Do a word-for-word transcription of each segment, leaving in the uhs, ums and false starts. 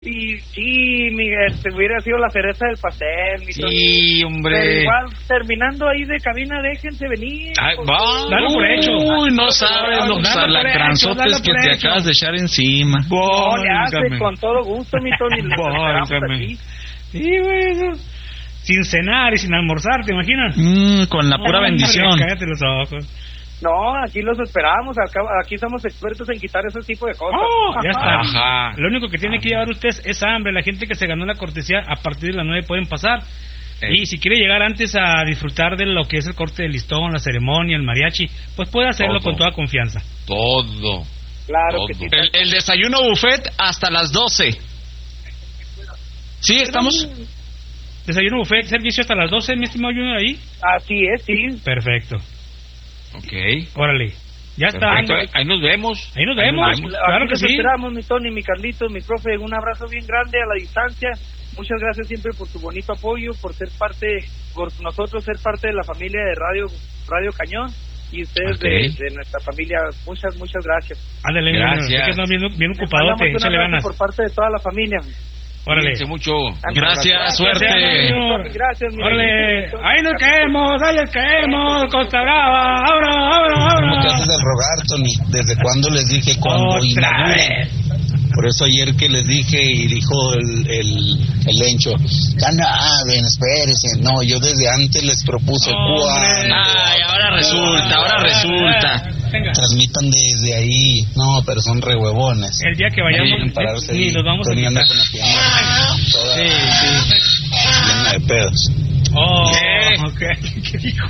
Sí, sí, Miguel, te hubiera sido la cereza del pastel, mi Sí, Tony. hombre. Pero igual, terminando ahí de cabina, déjense venir. Ay, porque... va. Dalo por hecho. Uy, no sabes los Dalo por alacranzotes hecho, que dalo te por hecho. acabas de echar encima. No, le hace Válgame. con todo gusto, mi Tony. Los esperamos Válgame. aquí. Sí, güey, eso. Sin cenar y sin almorzar, ¿te imaginas? Mm, con la pura No, bendición. hombre, cállate los ojos. No, aquí los esperamos. Acá, aquí somos expertos en quitar ese tipo de cosas. Oh, ya está. Ajá. Lo único que tiene que llevar usted es hambre. La gente que se ganó la cortesía a partir de las nueve pueden pasar. Ey. Y si quiere llegar antes a disfrutar de lo que es el corte de listón, la ceremonia, el mariachi, pues puede hacerlo Todo. con toda confianza. Todo. Claro Todo. que sí. El, el desayuno buffet hasta las doce. ¿Sí, estamos? Desayuno buffet, servicio hasta las doce, mi estimado Junior, ahí. Así es, sí. Perfecto. Ok. Órale. Ya está. Perfecto. Ahí nos vemos. Ahí nos Ahí vemos. nos vemos. Claro Aquí que los sí. esperamos, mi Tony, mi Carlitos, mi profe. Un abrazo bien grande a la distancia. Muchas gracias siempre por tu bonito apoyo, por ser parte, por nosotros ser parte de la familia de Radio Radio Cañón y ustedes Ok. de, de nuestra familia. Muchas, muchas gracias. Ándale, Gracias. Junior. Es que estás bien, bien Les ocupadote. mandamos un Échale abrazo ganas. por parte de toda la familia. Órale. Cuídense mucho. Gracias. Gracias, suerte. Gracias. Gracias, mi Órale. amiguito. Ahí nos caemos, ahí nos caemos. Costa Brava. Ahora, ahora, ¿Cómo te ahora. haces del rogar, Tony? ¿Desde cuándo les dije cuando Otra inauguren? vez. Por eso ayer que les dije y dijo el, el, el Lencho, ya no hablen, espérense. No, yo desde antes les propuse Hombre. cuándo. Ay, ahora resulta, ahora resulta. Venga. Transmitan desde ahí. No, pero son re huevones. El día que No vayamos, quieren pararse ni ahí. los vamos a Tony anda quitar. con la pierna toda Sí, sí. llena de pedos. Oh, ¿Qué? ok. ¿Qué dijo?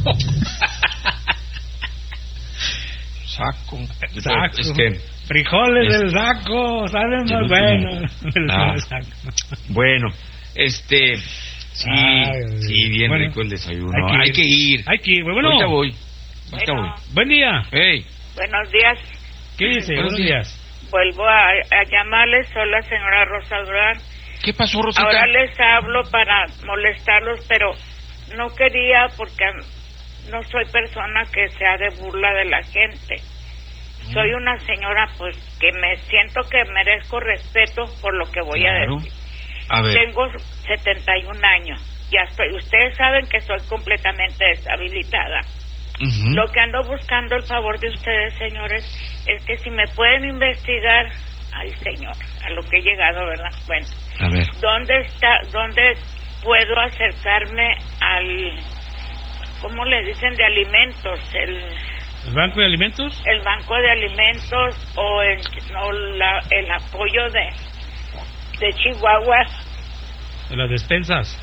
Saco. Saco. Es que, Frijoles Es- del saco, salen Del más último. buenos. Ah. El saco. bueno, este, sí, Ay, sí, bien bueno, rico el desayuno. hay que Hay ir. que ir. Hay que ir. Bueno, Ahorita voy. Ahorita Bueno. voy. buen día. Hey, Buenos días. ¿Qué dice? Buenos Buenos días. días. Vuelvo a, a llamarles. Soy la señora Rosa Durán. ¿qué pasó, Rosita? Ahora les hablo para molestarlos, pero no quería porque no soy persona que sea de burla de la gente. Soy una señora, pues, que me siento que merezco respeto por lo que voy Claro. a decir. A ver, Tengo setenta y un años. Ya estoy. Ustedes saben que soy completamente deshabilitada. ujú. Lo que ando buscando el favor de ustedes, señores, es que si me pueden investigar, ay señor, a lo que he llegado, ¿verdad? Bueno, a ver, ¿dónde está, dónde puedo acercarme al, ¿cómo le dicen? De alimentos, el, ¿El Banco de Alimentos? el banco de alimentos o el, o la, el apoyo de, de Chihuahua, ¿De las despensas?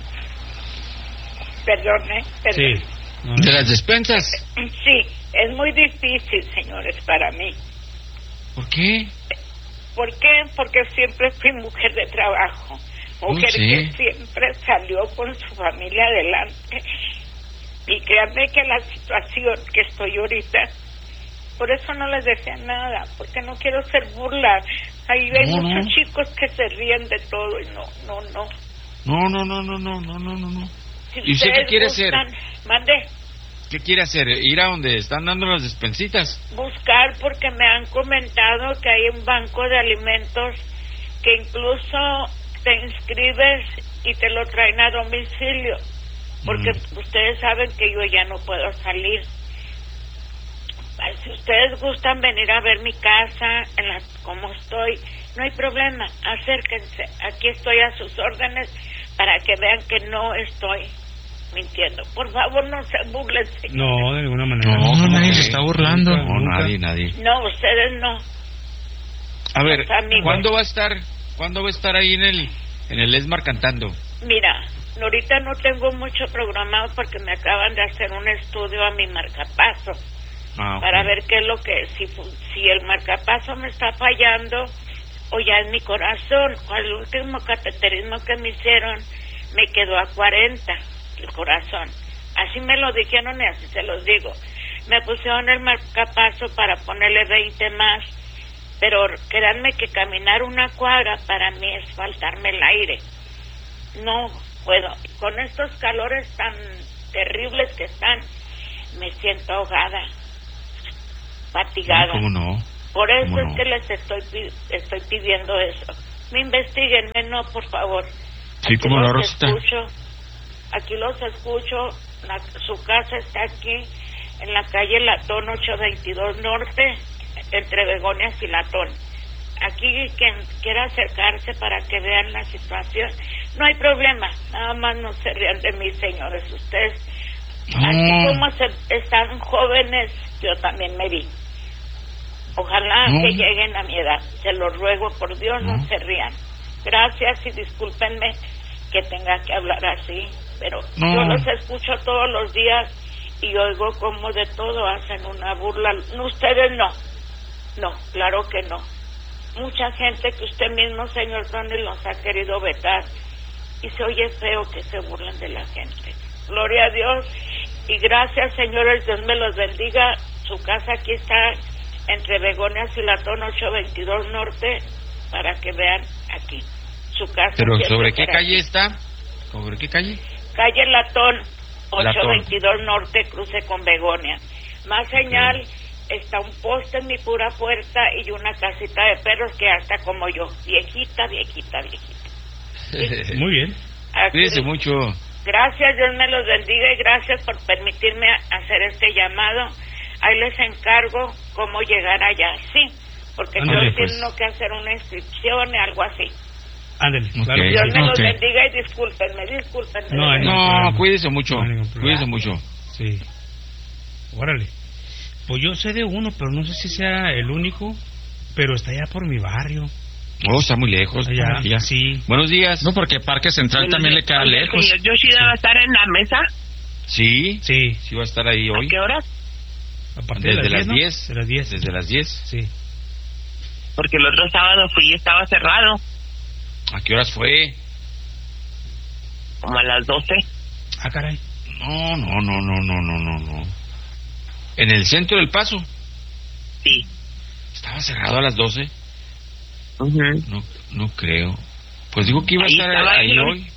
perdone, perdón. Sí. No, de las despensas. Sí, es muy difícil, señores, para mí. ¿Por qué? ¿Por qué? Porque siempre fui mujer de trabajo, mujer Oh, sí. que siempre salió con su familia adelante. Y créanme que la situación que estoy ahorita, por eso no les decía nada, porque no quiero ser burla. Ahí hay No, muchos no. chicos que se ríen de todo y no, no, no. No, no, no, no, no, no, no, no, no. Si ¿Y usted qué ustedes quiere gustan, hacer? Mande, ¿Qué quiere hacer? ¿Ir a donde están dando las despensitas? buscar porque me han comentado que hay un banco de alimentos que incluso te inscribes y te lo traen a domicilio, porque Mm. ustedes saben que yo ya no puedo salir. Ay, si ustedes gustan venir a ver mi casa, en la, como estoy, no hay problema, acérquense, aquí estoy a sus órdenes para que vean que no estoy mintiendo. Por favor, no se burlen, señor. no, de ninguna manera. No, ¿cómo nadie que? se está burlando. Nunca, No, nunca. nadie, nadie. No, ustedes no. A ver, Los amigos. ¿cuándo va a estar, cuándo va a estar ahí en el, en el Esmar cantando? Mira, ahorita no tengo mucho programado porque me acaban de hacer un estudio a mi marcapaso Ah, ok. para ver qué es lo que, si, fu- si el marcapaso me está fallando o ya es mi corazón. Con el último cateterismo que me hicieron me quedó a cuarenta el corazón. Así me lo dijeron y así se los digo. Me pusieron el marcapaso para ponerle veinte más, pero créanme que caminar una cuadra para mí es faltarme el aire. No puedo. Con estos calores tan terribles que están, me siento ahogada, fatigada. ¿Cómo no? Por eso ¿Cómo es no? que les estoy pi- estoy pidiendo eso. Investíguenme, no, por favor. Sí, como la Rosita. Escucho, aquí los escucho, la, su casa está aquí, en la calle Latón ocho veintidós Norte, entre Begonias y Latón. Aquí quien quiera acercarse para que vean la situación, no hay problema, nada más no se rían de mí, señores, ustedes, Mm. así como se, están jóvenes, yo también me vi. Ojalá Mm. que lleguen a mi edad, se los ruego, por Dios, no Mm. se rían. Gracias y discúlpenme que tenga que hablar así, pero No. yo los escucho todos los días y oigo como de todo hacen una burla. No, ustedes no, no, claro que no. Mucha gente que usted mismo, señor Tony, los ha querido vetar y se oye feo que se burlen de la gente. Gloria a Dios y gracias, señores, Dios me los bendiga. Su casa aquí está entre Begonias y Latón ocho veintidós Norte, para que vean aquí. Su casa. Pero siempre ¿sobre qué será calle aquí. está? ¿Sobre qué calle? Calle Latón ocho Latón. veintidós Norte, cruce con Begonia. Más señal, está un poste en mi pura puerta y una casita de perros que hasta como yo, viejita, viejita, viejita. Muy bien. Aquí- Cuídese mucho. Gracias, Dios me los bendiga y gracias por permitirme hacer este llamado. Ahí les encargo cómo llegar allá, sí, porque Ándale, yo pues. tengo que hacer una inscripción y algo así. Ándale, Ok. claro que Dios sí. me los Ok. bendiga y discúlpenme, discúlpenme. No, de hay verdad. ningún No, problema. cuídese mucho. No hay ningún problema. Cuídese mucho. Sí. Órale. Pues yo sé de uno, pero no sé si sea el único, pero está allá por mi barrio. Oh, está muy lejos. Allá, allá. sí. Buenos días. No, porque Parque Central también le queda Oye, lejos. señor Yoshida va a estar en la mesa. Sí, Sí. sí va a estar ahí ¿A hoy. qué horas? A partir Desde de las ¿no? diez. De las diez. Desde las diez. Sí. Porque el otro sábado fui y estaba cerrado, ¿A qué horas fue? como a las doce. Ah, caray. No, no, no, no, no, no, no, no. ¿En el centro del Paso? Sí. ¿Estaba cerrado a las doce? Ujú. No, no creo. Pues digo que iba a Ahí estar estaba ahí yo. hoy.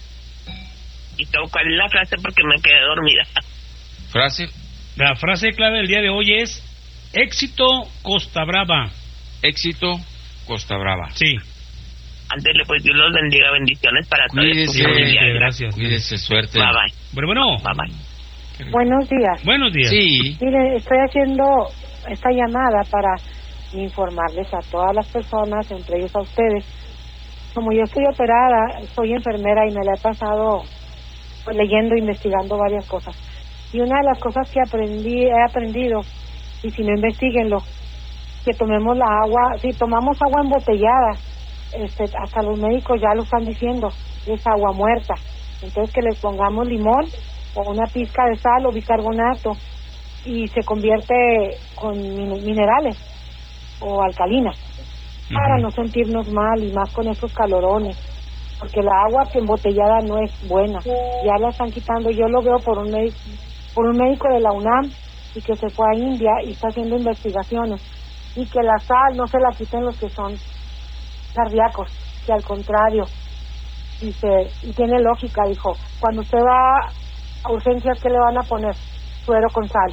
¿Y tengo cuál es la frase? Porque me quedé dormida. Frase, La frase clave del día de hoy es éxito Costa Brava. éxito, Costa Brava. Sí. Ándele, pues Dios los bendiga, bendiciones para todos. Cuídese, Igualmente, gracias. cuídese, suerte. Bye bye. Bueno, bueno. Bye bye. Buenos días. Buenos días. Sí, Mire, estoy haciendo esta llamada para informarles a todas las personas, entre ellos a ustedes. Como yo estoy operada, soy enfermera y me la he pasado pues, leyendo, investigando varias cosas. Y una de las cosas que aprendí, he aprendido, y si no investiguenlo, que tomemos la agua, si tomamos agua embotellada, este, hasta los médicos ya lo están diciendo, es agua muerta. Entonces que le pongamos limón o una pizca de sal o bicarbonato y se convierte con min- minerales o alcalina para no sentirnos mal y más con esos calorones, porque la agua que embotellada no es buena, ya la están quitando. Yo lo veo por un médico, por un médico de la UNAM y que se fue a India y está haciendo investigaciones, y que la sal no se la quiten los que son cardíacos, que al contrario, dice, y tiene lógica, dijo, cuando usted va a urgencias, ¿qué le van a poner? Suero con sal.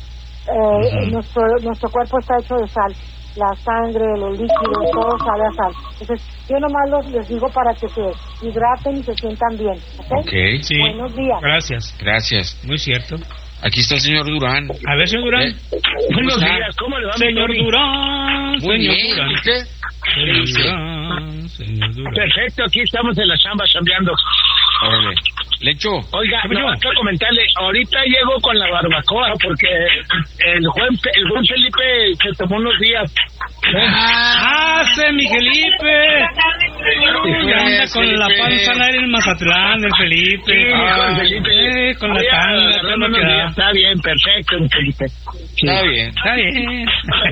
Eh, Ujú. nuestro, nuestro cuerpo está hecho de sal, la sangre, los líquidos, todo sabe a sal. Entonces, yo nomás los, les digo para que se hidraten y se sientan bien, ¿ok? ok. Sí. Buenos días. Gracias. Gracias. Muy cierto. Aquí está el señor Durán. A ver, señor Durán. Eh, ¿cómo Buenos está? días, ¿cómo le va, mi Señor Tony? Durán. Muy Señor bien, Durán. ¿y usted? Señor Sí. Durán. Señor Durán. Perfecto, aquí estamos en la chamba chambeando. Órale. Lecho. Oiga, ¿Qué pasó? no, quiero comentarle, ahorita llego con la barbacoa porque el buen, el buen Felipe se tomó unos días. ¿eh? ¡Ah, sí, mi Felipe! Uy, anda con la panza al aire en Mazatlán, el Felipe. Sí, Ah, con Felipe. eh, con la Voy a tanga, agarrar todo lo unos que días. da. Está bien, perfecto, mi Felipe. Sí. Está bien. Está bien.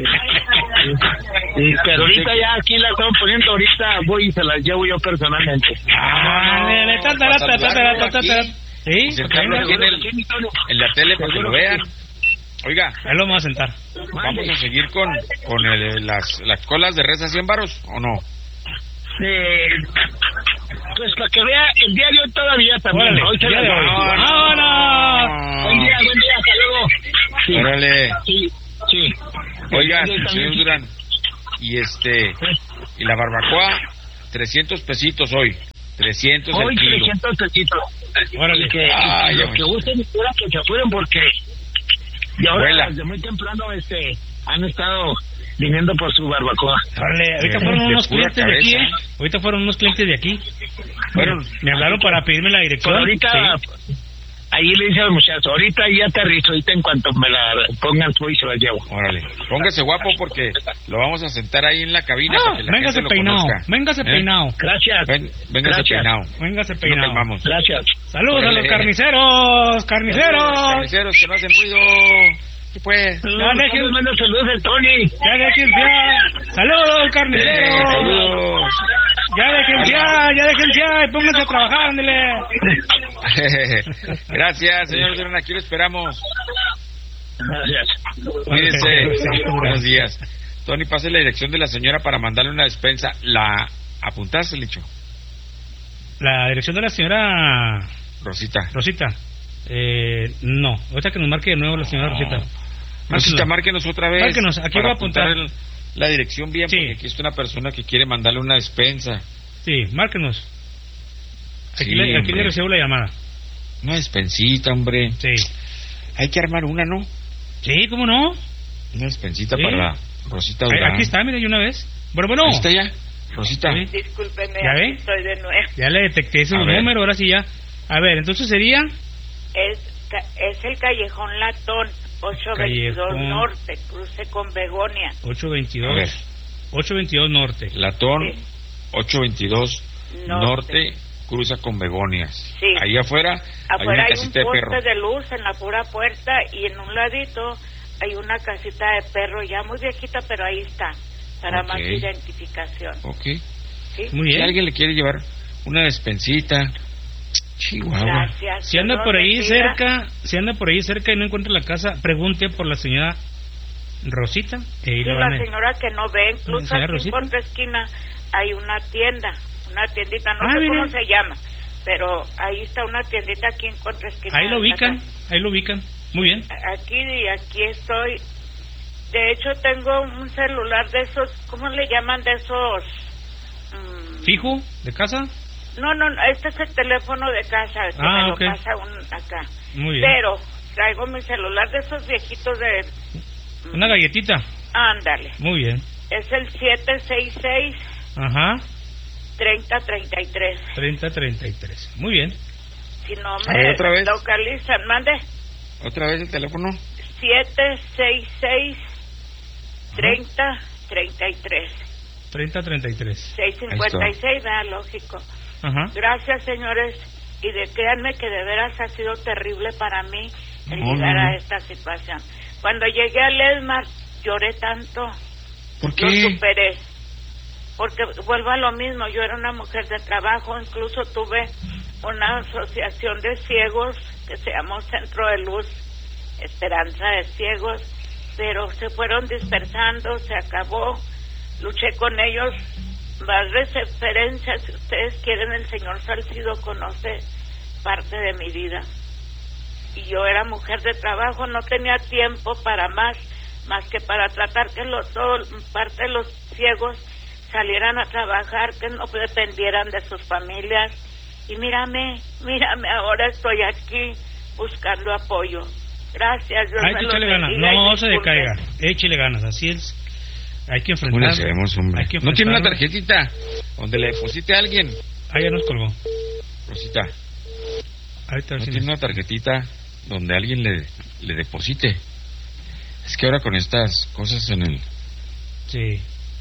Sí, pero ahorita ya aquí la estamos poniendo, ahorita voy y se las llevo yo personalmente. Ah, mire, ta, ta, ta, ta, ta, ta, ta, ta. Sí, Sentarlo venga, aquí en, el- en la tele para que lo vean. Oiga, ahí lo vamos a sentar. ¿vamos a seguir con, con el- las, las colas de res a cien varos o no? Eh, pues para que vea el diario todavía también. Órale, Hoy se día las de hoy. llevo. ¡Vámonos! Buen día, buen día, hasta luego. Sí, Órale. sí, sí. Oiga, Sí, también. señor Durán, y este, y la barbacoa, trescientos pesitos hoy. trescientos Hoy el kilo. trescientos pesitos. Órale. Y que, Ay, y los que gusten y quieran que se apuren porque y ahora Vuela. desde muy temprano este han estado viniendo por su barbacoa. Órale, ahorita fueron De unos pura clientes de aquí, cabeza. ¿eh? Ahorita fueron unos clientes de aquí. Fueron. Me hablaron para pedirme la dirección. Pues ahorita, Sí. ahí le dice al muchacho, ahorita ya aterrizo, ahorita en cuanto me la pongan tú y se la llevo. Órale. Póngase guapo porque lo vamos a sentar ahí en la cabina Ah, para que la véngase gente lo peinado, conozca. véngase ¿Eh? peinado. Gracias. Ven, véngase Gracias. peinado. Véngase Lo peinado. calmamos. Gracias. Saludos Órale. a los carniceros, carniceros. Carniceros que no hacen ruido. ¿Qué pues? Ya dejen, Manda saludos el Tony. ya dejen ya. Saludos, carniceros. Saludos. Ya dejen ya, ya dejen ya y pónganse a trabajar, ándele. Gracias, señor Durán. Aquí lo esperamos. Gracias. Cuídense. Buenos días. Tony, pase la dirección de la señora para mandarle una despensa. ¿La apuntaste, Licho? La dirección de la señora Rosita. Rosita. Eh, no, ahorita que nos marque de nuevo la señora Rosita. Rosita, márquenos otra vez. Márquenos, aquí para voy a apuntar. el- la dirección bien, Sí. porque aquí está una persona que quiere mandarle una despensa. Sí, márquenos. Aquí, Sí, le, aquí hombre. le recibo la llamada. Una despensita, hombre. Sí. Hay que armar una, ¿no? Sí, ¿cómo no? Una despensita Sí. para la Rosita Ahí- Durán. aquí está, mire, de una vez. Bueno, bueno. Ahí está ya. Rosita. Sí. Discúlpeme, ¿Ya aquí ve? estoy de nuevo. Ya le detecté su A ver. número, ahora sí ya. A ver, entonces sería Es, ca- es el Callejón Latón, ochocientos veintidós Callejón. Norte, cruce con Begonia. ocho A ver. veintidós. ocho veintidós Norte. Latón Sí. ochocientos veintidós Norte. Norte, cruza con Begonias. Sí. Ahí afuera, hay Afuera una hay, un casita de perro. poste de luz en la pura puerta y en un ladito hay una casita de perro ya muy viejita, pero ahí está, para Ok. más identificación. Ok. ¿Sí? Muy Si bien. alguien le quiere llevar una despensita, Chihuahua. Gracias. Si anda Dios por los ahí bendiga. cerca, si anda por ahí cerca y no encuentra la casa, pregunte por la señora Rosita. Y ahí Sí, le van la a... señora que no ve, incluso Señora aquí Rosita. en otra esquina hay una tienda, una tiendita, no Ah, sé mire. cómo se llama, pero ahí está una tiendita aquí en contra esquina. Ahí lo de la ubican, casa. ahí lo ubican. Muy bien. Aquí y aquí estoy. De hecho tengo un celular de esos, ¿cómo le llaman? De esos... mm, ¿Fijo? ¿De casa? No, no, no, este es el teléfono de casa, que Ah, me ok. lo pasa un, acá. Muy bien. Pero traigo mi celular de esos viejitos de... Una galletita. Ándale. Muy bien. Es el siete seis seis, Ajá. treinta treinta y tres. treinta treinta y tres. Muy bien. Si no A ver, me otra vez. localizan, mande. ¿Otra vez el teléfono? siete seis seis, treinta treinta y tres. treinta treinta y tres. seis cincuenta y seis, ¿verdad? Lógico. Ajá. Gracias, señores. Y de, créanme que de veras ha sido terrible para mí el No, llegar no, no. a esta situación. Cuando llegué a Lesmar, lloré tanto. ¿Por Lo qué? superé. Porque vuelvo a lo mismo, yo era una mujer de trabajo, incluso tuve una asociación de ciegos que se llamó Centro de Luz, Esperanza de Ciegos, pero se fueron dispersando, se acabó, luché con ellos, más referencias, si ustedes quieren, el señor Salcido conoce parte de mi vida. Y yo era mujer de trabajo, no tenía tiempo para más, más que para tratar que los, todo, parte de los ciegos salieran a trabajar, que no dependieran de sus familias. Y mírame, mírame, ahora estoy aquí buscando apoyo. Gracias, Dios Hay me que los echarle ganas. bendiga y No se disculpen. decaiga. Échele ganas. Así es. Hay que ¿Cómo enfrentar. le hacemos, hombre? Hay que ¿No tiene una enfrentarlo. tarjetita donde le deposite a alguien? Ah, ya nos colgó. Rosita, Ahorita ¿no sí. tiene una tarjetita donde alguien le, le deposite? Es que ahora con estas cosas en el... Sí.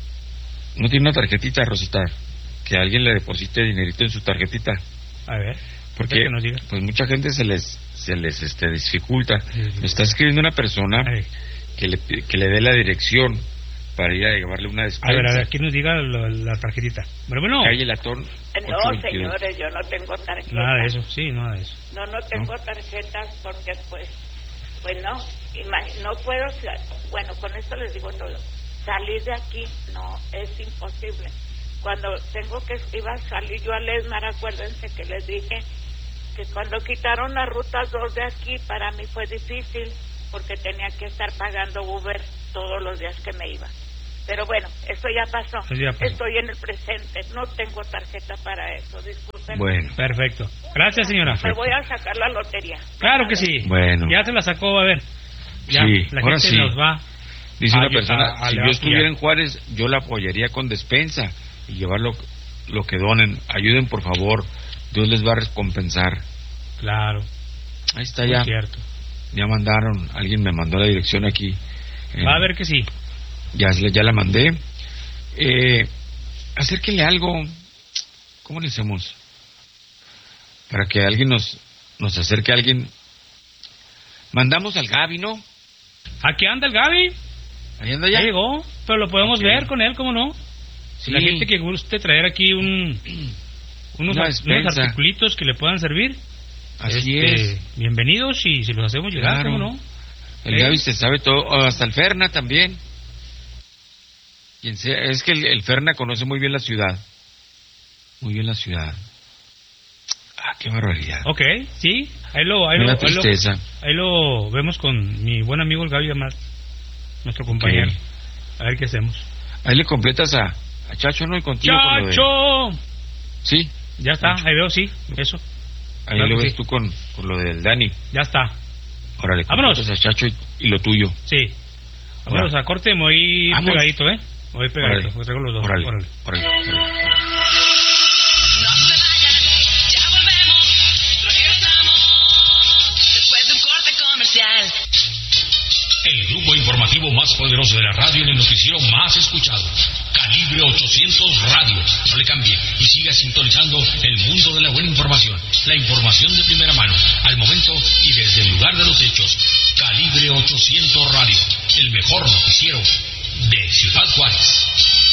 ¿No tiene una tarjetita, Rosita? Que alguien le deposite dinerito en su tarjetita. A ver. Porque que nos diga. pues mucha gente se les se les este dificulta. Sí, sí. Me está escribiendo una persona Ay. que le pi- que le dé la dirección para ir a llevarle una A despensa. ver, a ver, aquí nos diga lo- la tarjetita. Bueno, bueno. Calle Latón. No, ochocientos veintidós. señores, yo no tengo tarjeta. Nada de eso, sí, nada de eso. No, no tengo tarjetas porque pues, pues no, imag- no puedo, sa- bueno, con esto les digo todo, salir de aquí no, es imposible. Cuando tengo que, iba a salir yo a Lesmar, acuérdense que les dije que cuando quitaron la ruta dos de aquí, para mí fue difícil porque tenía que estar pagando Uber todos los días que me iba. Pero bueno, eso ya pasó. Eso ya pasó. Estoy en el presente. No tengo tarjeta para eso. Disculpen. Bueno. Perfecto. Gracias, señora. Me voy a sacar la lotería. Claro que sí. Bueno. Ya se la sacó, a ver. Ya, sí, la ahora gente sí. nos va. Dice a- una persona, a- a- si le yo va a estuviera apoyar. en Juárez, yo la apoyaría con despensa y llevar lo, lo que donen. Ayuden, por favor. Dios les va a recompensar. Claro. Ahí está Muy ya. cierto. Ya mandaron, alguien me mandó la dirección aquí. Eh, Va a ver que sí. Ya, se la- ya la mandé. Eh, acérquenle algo. ¿Cómo le hacemos? Para que alguien nos, nos acerque a alguien. Mandamos al Gaby, ¿no? Aquí anda el Gaby. Ahí anda Ya ya. llegó, pero lo podemos Ok. ver con él, ¿cómo no? Sí. La gente que guste traer aquí un unos, Una ar- despensa. unos articulitos que le puedan servir. Así este, es. Bienvenidos y si los hacemos llegar, Claro. ¿cómo no? El ¿Eh? Gaby se sabe todo, o hasta el Ferna también. Quien sea, es que el, el Ferna conoce muy bien la ciudad. Muy bien la ciudad. Ah, qué barbaridad. Ok, sí, ahí lo, ahí Me lo, da ahí lo, tristeza. ahí lo vemos con mi buen amigo el Gaby Amar, nuestro compañero. Ok. A ver qué hacemos. Ahí le completas a, a Chacho, ¿no? Y contigo con lo de- ¡Chacho! Sí, Ya está, ahí veo, sí, eso. ahí Claro lo que ves sí. tú con, con lo del Dani. Ya está, Ahora le Vámonos. completas a Chacho y, y lo tuyo. sí. Vámonos Ahora. a corte, me voy Vamos. pegadito, ¿eh? Me voy pegadito, Órale. porque traigo los dos. Órale, Órale. órale, órale. El grupo informativo más poderoso de la radio en el noticiero más escuchado. Calibre ochocientos Radio. No le cambie y siga sintonizando el mundo de la buena información. La información de primera mano, al momento y desde el lugar de los hechos. Calibre ochocientos Radio. El mejor noticiero de Ciudad Juárez.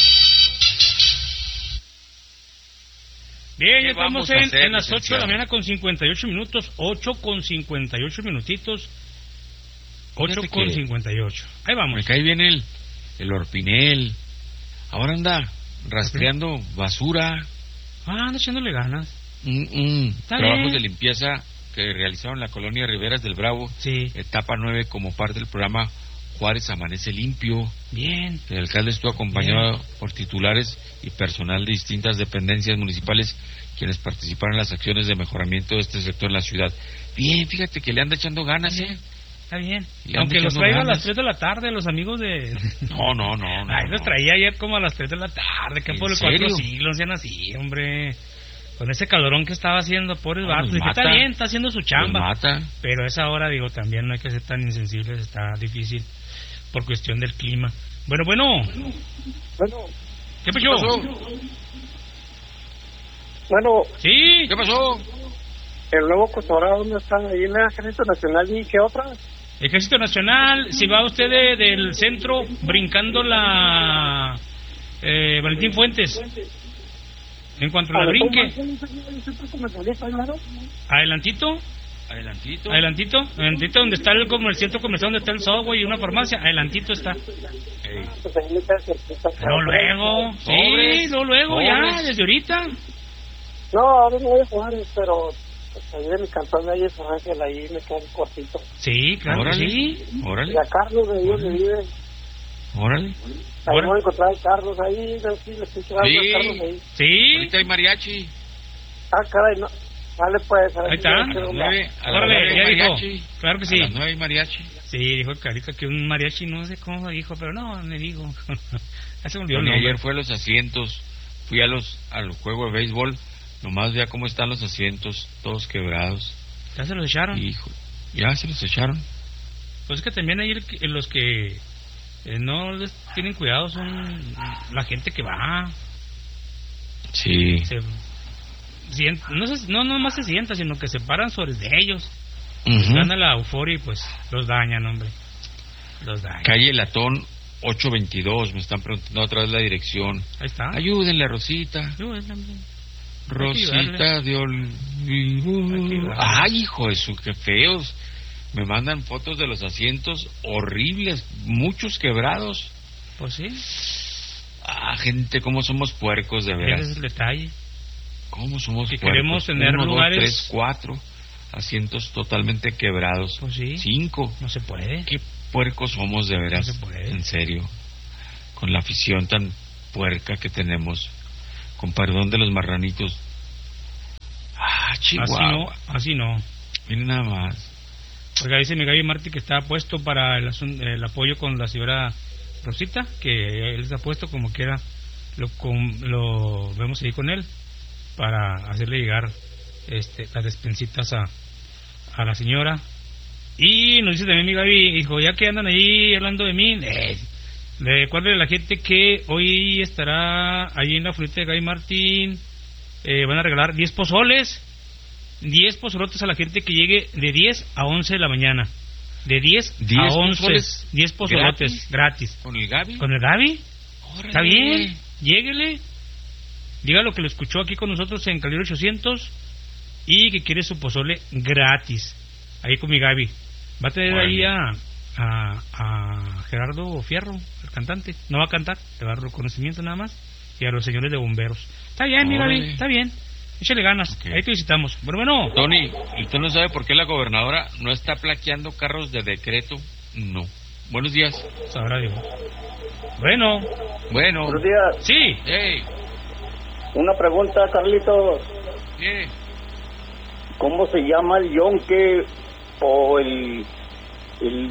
Bien, ¿Qué ya estamos vamos a en, hacer, en las ocho de la licenciado? mañana con cincuenta y ocho minutos, ocho con cincuenta y ocho minutitos, ocho Fíjate con que cincuenta y ocho. Ahí Me vamos. cae bien el, el Orpinel. Ahora anda rastreando basura. Ah, anda echándole ganas. Mm, mm. Está Trabajos bien. de limpieza que realizaron en la colonia Riberas del Bravo. Sí. Etapa nueve como parte del programa Juárez Amanece Limpio. Bien. El alcalde estuvo acompañado por titulares y personal de distintas dependencias municipales quienes participaron en las acciones de mejoramiento de este sector en la ciudad. Bien, fíjate que le anda echando ganas, ¿eh? Está bien. Y anda Aunque los echando traiga a ganas. las tres de la tarde, los amigos de... No, no, no. no Ay, los no. traía ayer como a las tres de la tarde, que ¿En por el serio? cuatro siglos, sean así, hombre. Con ese calorón que estaba haciendo, pobres Ah, vatos. los Y que está mata. bien, está haciendo su Los chamba. mata. Pero a esa hora, digo, también no hay que ser tan insensibles, está difícil por cuestión del clima. Bueno, bueno. Bueno, ¿Qué ¿Qué pasó? pasó? bueno, Sí. ¿Qué pasó? el nuevo Cotorado, ¿dónde está? Ahí en el Ejército Nacional, ¿y qué otra? Ejército Nacional, si va usted de- del centro brincando la eh, Valentín Fuentes, en cuanto la brinque, adelantito, Adelantito. adelantito, adelantito donde está el, como el centro comercial donde está el Subway y una farmacia, adelantito está. Ey. Luego, luego, sí, Sobres. luego, luego, ya, Sobres. desde ahorita. No, ahora no voy a Juárez, pero pues, ahí en mi cantón de ahí es Ángel, ahí me queda un cortito. Sí, claro que Órale. sí. Órale. Y a Carlos de ellos me vive. Órale. Ahí Órale. voy a encontrar a Carlos ahí, no sé si le estoy quedando Sí. a Carlos ahí. Sí, Ahorita hay mariachi. Ah, caray, no. Vale, pues. a ver ahí si está. yo A quiero las una- nueve. A las Órale, nueve ya hay dijo. mariachi. Claro que A sí. las nueve hay mariachi. Sí, dijo Carita que un mariachi, no sé cómo dijo, pero no, me digo. Ya se me olvidó el Bueno, nombre. ayer fue a los asientos. Fui a los al juego de béisbol. Nomás vea cómo están los asientos, todos quebrados. Ya se los echaron. Hijo, ya se los echaron. Pues es que también hay el que- los que eh, no les tienen cuidado son la gente que va. Sí. Se, sien- no, se, no nomás se sienta, sino que se paran sobre de ellos. Ujú. Gana la euforia y pues los dañan, hombre. Los dañan. Calle Latón ocho veintidós. Me están preguntando otra vez la dirección. Ahí está. Ayúdenle, Rosita. Yo, eh, también. Rosita ayudarle. de Olvido. Hay que ayudarle. Ay, hijo de su, qué feos. Me mandan fotos de los asientos horribles, muchos quebrados. Pues sí, Ah, gente, cómo somos puercos, de ese veras. es el detalle. ¿Cómo somos Que puercos? queremos tener Uno, lugares- dos, tres, cuatro asientos totalmente quebrados. Pues sí. Cinco. No se puede. Qué puercos somos, de veras. No se puede. En serio. con la afición tan puerca que tenemos, con perdón de los marranitos. Ah, Chihuahua. Así no, así no. Miren nada más. Porque dice mi Gaby Martí que está puesto para el, el apoyo con la señora Rosita, que él está puesto como quiera, lo, con, lo vemos ahí con él, para hacerle llegar este, las despensitas a, a la señora. Y nos dice también mi Gaby, dijo, ya que andan ahí hablando de mí, eh, recuerden a la gente que hoy estará ahí en la fruta de Gaby Martín, eh, van a regalar diez pozoles, diez pozolotes a la gente que llegue de diez a once de la mañana. De diez a once, diez pozolotes gratis. gratis. ¿Con el Gaby? ¿Con el Gaby? ¡Órale! Está bien, lléguele. Diga lo que lo escuchó aquí con nosotros en Calibre ochocientos y que quiere su pozole gratis. Ahí con mi Gaby. Va a tener ¡Órale! ahí a, a, a Gerardo Fierro, el cantante. No va a cantar, le va a dar reconocimiento nada más. Y a los señores de bomberos. Está bien, mi Gaby, está bien. Échale ganas, okay. Ahí te visitamos. Bueno, bueno. Tony, ¿usted no sabe por qué la gobernadora no está plaqueando carros de decreto? No. Buenos días. Sabrá Dios. Bueno. Bueno. Buenos días. Sí. Hey. Una pregunta, Carlitos. ¿Qué? ¿Cómo se llama el yonque o el... el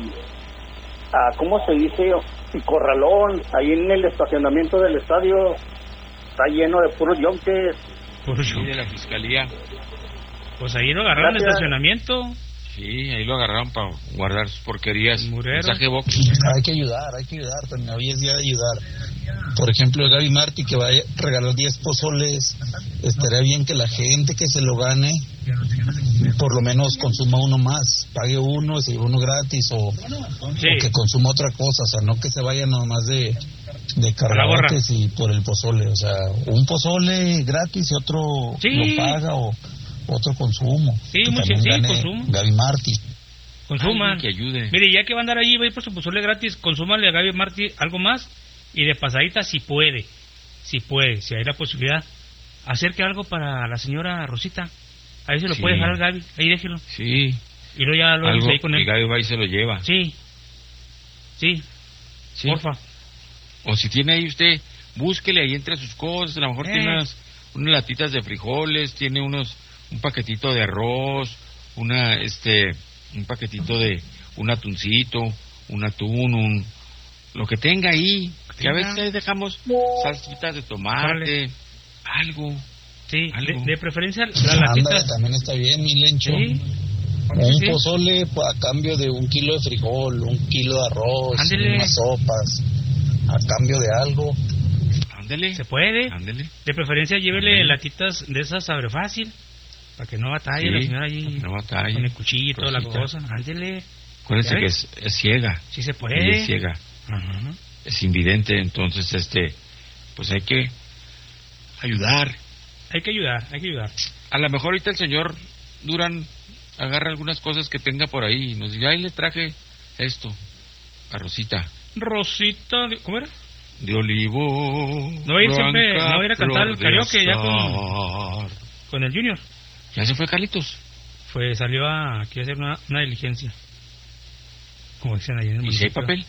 ah, ¿cómo se dice? El corralón, ahí en el estacionamiento del estadio. Está lleno de puros yonques. Sí, de la fiscalía. Pues ahí lo agarraron en el estacionamiento. Sí, ahí lo agarraron para guardar sus porquerías. Mensaje box. Hay que ayudar, hay que ayudar, también hoy es día de ayudar. Por ejemplo, el Gaby Martí que va a regalar diez pozoles, estaría bien que la gente que se lo gane, por lo menos consuma uno más, pague uno, se lleve uno gratis, o, sí. o que consuma otra cosa, o sea, no que se vaya nomás de... de cargadores y por el pozole, o sea, un pozole gratis y otro sí. lo paga o otro consumo. Sí, mucho, sí, consumo. Gaby Martí. Consuman. Que ayude. Mire, ya que va a andar allí, va a ir por su pozole gratis, consúmanle a Gaby Martí algo más y de pasadita si puede, si puede, si hay la posibilidad, acerque algo para la señora Rosita. Ahí se lo sí. puede dejar al Gaby, ahí déjelo. Sí. Y luego ya lo algo, ahí con él. Y Gaby va y se lo lleva. Sí. Sí. Sí. Porfa. O si tiene ahí usted, búsquele ahí entre sus cosas, a lo mejor eh. tiene unas, unas latitas de frijoles, tiene unos, un paquetito de arroz, una, este, un paquetito de, un atuncito, un atún, un, lo que tenga ahí, que, que a veces dejamos salsitas de tomate, vale. algo. Sí, algo. De, de preferencia la latita. También está bien, mi Lencho. ¿Sí? Un sí. pozole a cambio de un kilo de frijol, un kilo de arroz, Ándele. unas sopas. A cambio de algo. Ándele. Se puede. Ándele. De preferencia llévele Ándele. latitas de esas abre fácil. Para que no batalle sí, la señora allí. No batalle. Con el cuchillo y toda la cosa. Ándele. Acuérdense que es, es ciega. Sí se puede. Es ciega. Ajá. Es invidente. Entonces, este, pues hay que ayudar. Hay que ayudar, hay que ayudar. A lo mejor ahorita el señor Durán agarra algunas cosas que tenga por ahí y nos dice, ay, le traje esto a Rosita. Rosita, ¿cómo era? De olivo. No va a ir siempre, no va a ir a cantar el karaoke ya con, con el Junior. ¿Ya se fue Carlitos? Fue, salió a, aquí a hacer una, una diligencia. Como decían ahí en el ¿Y si hay papel?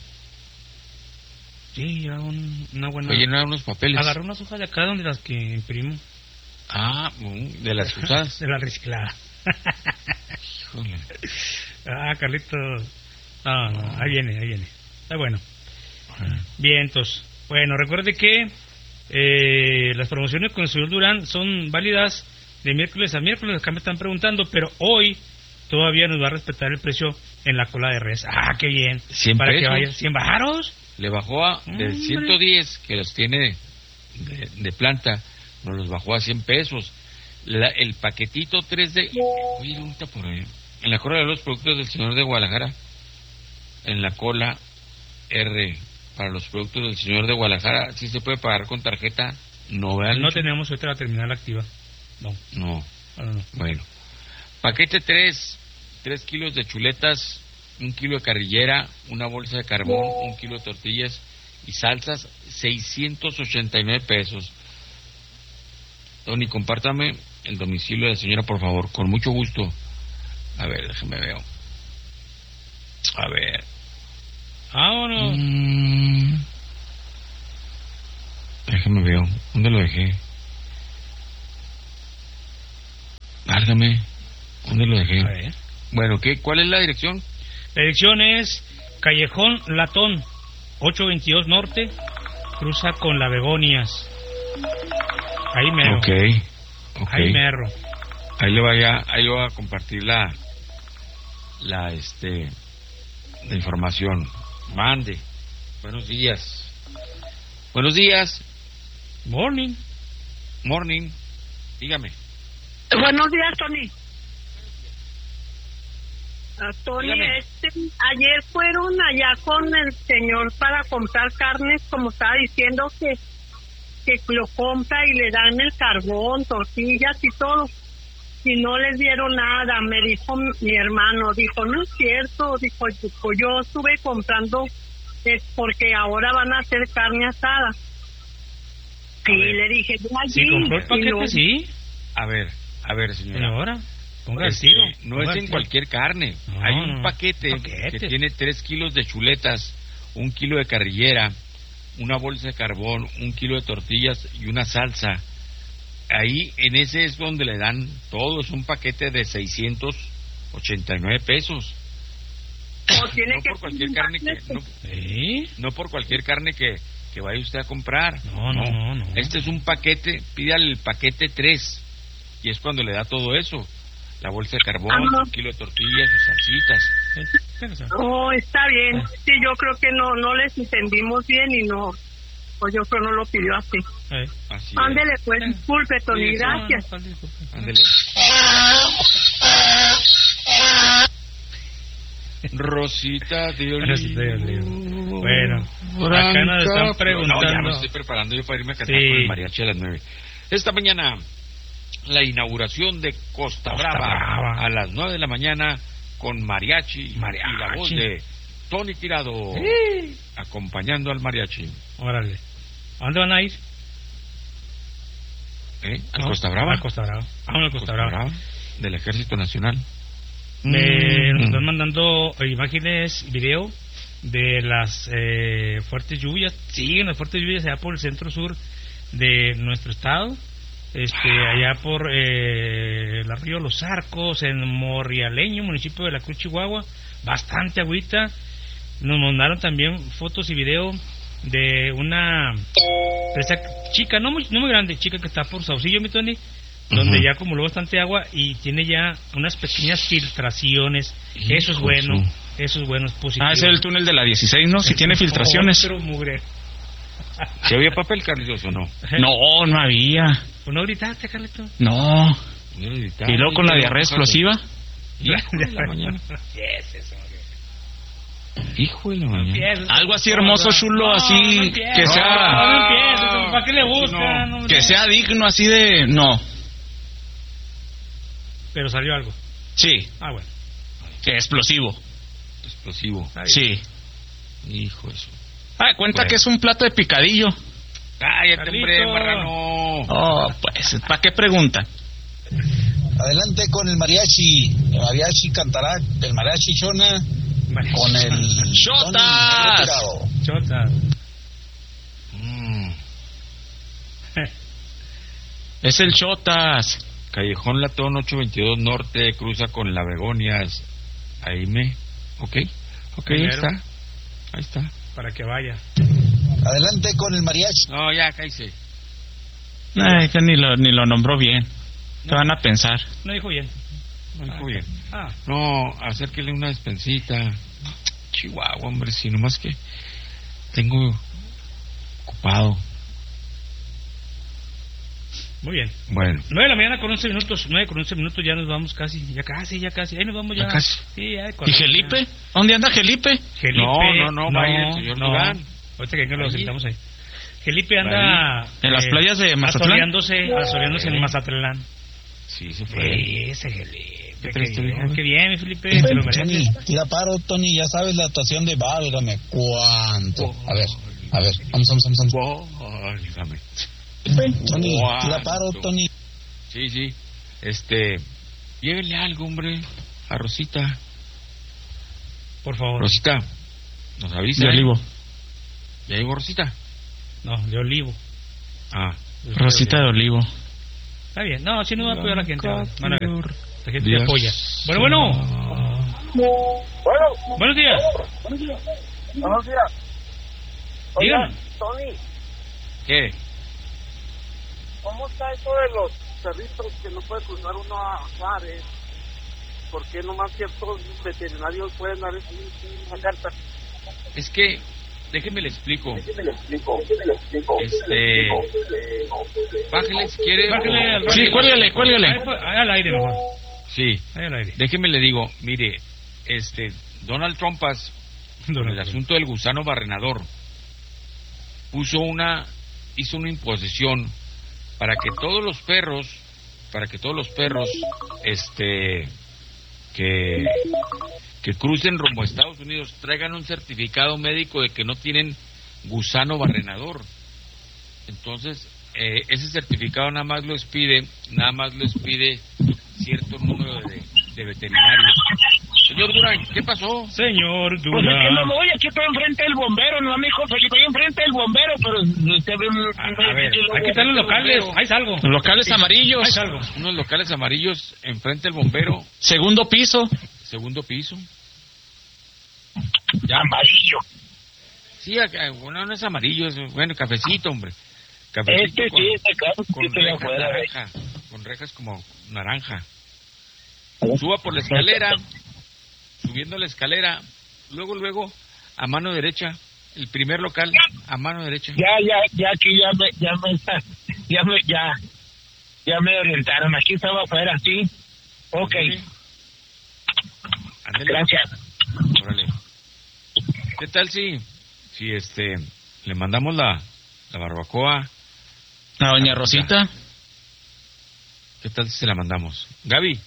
Sí, ya un, una buena... Fue llenar unos papeles. Agarró unas hojas de acá donde las que imprimo. Ah, de las usadas. De la reciclada. Híjole. Ah, Carlitos. Ah, no, ahí viene, ahí viene. Está bueno. Bien, entonces. Bueno, recuerde que eh, las promociones con el señor Durán son válidas de miércoles a miércoles. Acá me están preguntando, pero hoy todavía nos va a respetar el precio en la cola de res. Ah, qué bien. ¿cien Para pesos? que vaya. ¿cien bajaros? Le bajó a de ciento diez que los tiene de, de planta, nos los bajó a cien pesos. La, el paquetito tres de... Oye, ahorita por ahí. En la cola de los productos del señor de Guadalajara, en la cola R para los productos del señor de Guadalajara, ¿sí se puede pagar con tarjeta? No, vean. No tenemos otra terminal activa. No. No. No, no. Bueno. Paquete tres, tres kilos de chuletas, un kilo de carrillera, una bolsa de carbón, un kilo de tortillas y salsas, seiscientos ochenta y nueve pesos. Tony, compártame el domicilio de la señora, por favor, con mucho gusto. A ver, déjeme ver. A ver. Vámonos. Mm. déjame ver. ¿Dónde lo dejé? Válgame. ¿Dónde lo dejé? A ver. Bueno, ¿qué? ¿Cuál es la dirección? La dirección es Callejón Latón, ochocientos veintidós Norte, cruza con la Begonias. Ahí mero. Ok, ok. Ahí mero. Ahí le vaya, ahí le voy a compartir la, la, este, la información. Mande. Buenos días. Buenos días. Morning. Morning. Dígame. Buenos días, Tony. Uh, Tony, Dígame. este, ayer fueron allá con el señor para comprar carnes, como estaba diciendo que que lo compra y le dan el carbón, tortillas y todo, y no les dieron nada. Me dijo mi hermano, dijo, no es cierto, dijo, pues yo estuve comprando es porque ahora van a hacer carne asada. Y le dije, "Ve allí", ¿Sí compró el y paquete? no- Sí. A ver, a ver, señora. Señora, ponga el Este, tiro. no ponga es el en tiro. cualquier carne. No, Hay un no. paquete Paquetes. que tiene tres kilos de chuletas, un kilo de carrillera, una bolsa de carbón, un kilo de tortillas y una salsa. Ahí, en ese es donde le dan todo. Es un paquete de seiscientos ochenta y nueve pesos. o tiene No que por cualquier carne que no, ¿Sí? no por cualquier carne que, que vaya usted a comprar. No, no, no, no. Este es un paquete, pídale el paquete tres y es cuando le da todo eso. La bolsa de carbón, Ajá. un kilo de tortillas y salsitas. Oh, está bien. Sí, yo creo que no no les entendimos bien y no, pues yo creo no lo pidió así. Así es. Ándele, pues, disculpe, Tony, Sí, sí, gracias. Ándele. Rosita de olivo. Rosita de olivo. Bueno, acá nos están preguntando. No, ya me estoy preparando yo para irme a cantar Sí. con el mariachi a las nueve. Esta mañana, la inauguración de Costa, Costa Brava, Brava. a las nueve de la mañana con mariachi, Mariachi. y la voz de Tony Tirado Sí. acompañando al mariachi. Órale. ¿A dónde van a ir? ¿Eh? ¿A No, Costa Brava? A Costa Brava. Vámonos a Costa, Brava. Del Ejército Nacional. Me, Mm. nos están mandando imágenes, video de las eh, fuertes lluvias. Siguen las fuertes lluvias allá por el centro sur de nuestro estado. Este, allá por eh, el río Los Arcos, en Morrialeño, municipio de La Cruz, Chihuahua. Bastante agüita. Nos mandaron también fotos y video de una presa chica, no muy, no muy grande, chica que está por Saucillo, mi Tony, donde Ujú. ya acumuló bastante agua y tiene ya unas pequeñas filtraciones. Eso es Hijo bueno, su- eso es bueno, es positivo. Ah, ese es el túnel de la dieciséis, ¿no? Si tiene filtraciones. Otro mugre. ¿Si había papel, Carlitos, o no? No, no había. Pues no gritaste, Carlito. No. Y Y luego con la diarrea explosiva. Hijo de la mañana. Yes, eso, Hijo de la mañana. Algo así hermoso, chulo, así que sea No, no empieces, ¿para qué le gusta? No, que no. sea digno así de no. Pero salió algo. Sí, Ah, bueno. que explosivo. Explosivo. Sí. Hijo de su... Ah, cuenta Bueno. que es un plato de picadillo. Cállate, hombre, Carlito. marrano. Oh, pues, ¿para qué pregunta? Adelante con el mariachi. El mariachi cantará el mariachi Chona con el ¡Chotas! Tirado. Chotas. Mm. Es el Chotas. Callejón Latón ochocientos veintidós Norte, cruza con la Begonias. Ahí me... Ok, ok, ahí Primero. está. Ahí está. Para que vaya. Adelante con el mariachi. No, ya, cállese. Ay, que ni lo, ni lo nombró bien. ¿Qué van a pensar? No dijo bien. No, dijo bien. Ah, No, acérquele una despensita. Chihuahua, hombre, si nomás que tengo ocupado. muy bien. Bueno, nueve de la mañana con once minutos. nueve con once minutos, ya nos vamos casi. Ya casi, ya casi. Ahí nos vamos ya. Ya casi. Sí, ya. ¿Y Felipe? ¿Dónde anda Felipe? Felipe. No, no, no, vaya el señor Durán. Ahorita que venga lo Ahí. sentamos ahí. Felipe anda... Ahí. ¿En las playas de Mazatlán? Asoleándose, asoleándose Sí. en Mazatlán. sí, se fue. Ese Felipe. ¿Qué Qué traes tú, bien, hijo? qué bien, mi Felipe. Te lo Tony, mereces. tira paro, Tony. Ya sabes la actuación de Válgame. ¿Cuánto? A ver, a ver. Vamos, vamos, vamos. vamos. Válgame. Tony, ¿Cuánto? tira paro, Tony. Sí, sí. Este, llévenle algo, hombre, a Rosita. Por favor. Rosita, nos avisa. De ¿eh? olivo. ¿Ya llegó Rosita? No, de olivo. Ah. Rosita de Olivo. Está bien. No, si no va a apoyar a la gente. Van a ver. La gente Dios. te apoya. Bueno, bueno. Bueno. Buenos días. Buenos días. Buenos días. Dígame. Oiga, Tony, ¿Qué? ¿cómo está eso de los perritos que no puede cruzar uno a Juárez? ¿Por qué nomás ciertos veterinarios pueden dar una carta? Es que, déjeme le explico. Déjeme le explico. Déjeme le explico. Este. Bájale si quiere. Bájale al o- radio. Sí, cuélgale, cuélgale. Ahí, pues, ahí al aire mejor. Sí. Ahí al aire. Déjeme le digo, mire, este, Donald Trumpas, con el asunto del gusano barrenador, puso una, hizo una imposición para que todos los perros, para que todos los perros, este, que, que crucen rumbo a Estados Unidos traigan un certificado médico de que no tienen gusano barrenador. Entonces, eh, ese certificado nada más lo expide, nada más lo expide cierto número de, de veterinarios. Señor Durán, ¿qué pasó? Señor Pues es que no Durán. me voy, aquí estoy enfrente del bombero, no, mi hijo Felipe, ahí enfrente del bombero, pero usted ve un... A ver, aquí están los locales. Ahí salgo. Los locales Sí. amarillos. Ahí salgo. Unos locales amarillos enfrente del bombero, Segundo piso. segundo piso. Ya amarillo. Sí, acá, bueno, no es amarillo, es bueno, cafecito, hombre. Cafecito Este con, sí, este claro, con sí, estoy rejas afuera, naranja, con rejas como naranja. Suba por la escalera, subiendo la escalera, luego, luego, a mano derecha, el primer local, a mano derecha. Ya, ya, ya aquí ya me, ya me, ya me, ya, ya me orientaron, aquí estaba afuera, sí. Ok. Ándele. Gracias. Órale. ¿Qué tal si, si este, le mandamos la, la barbacoa A doña Rosita. ¿Qué tal si se la mandamos? Gaby,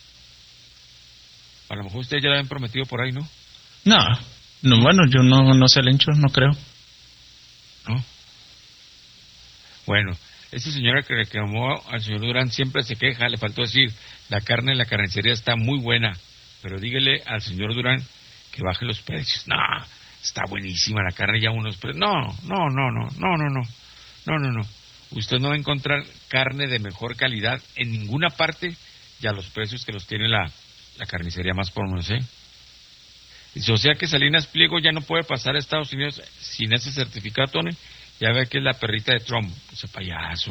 a lo mejor ustedes ya la habían prometido por ahí, ¿no? No, no, bueno, yo no, no sé el hincho, no creo. ¿No? Bueno, esta señora que reclamó al señor Durán siempre se queja, le faltó decir, la carne en la carnicería está muy buena, pero dígale al señor Durán que baje los precios. No, está buenísima la carne, ya unos precios. No, no, no, no, no, no, no, no, no, no. Usted no va a encontrar carne de mejor calidad en ninguna parte y a los precios que los tiene la, la carnicería más por menos, ¿eh? Dice, o sea que Salinas Pliego ya no puede pasar a Estados Unidos sin ese certificado, Tony. Ya ve que es la perrita de Trump. Ese payaso.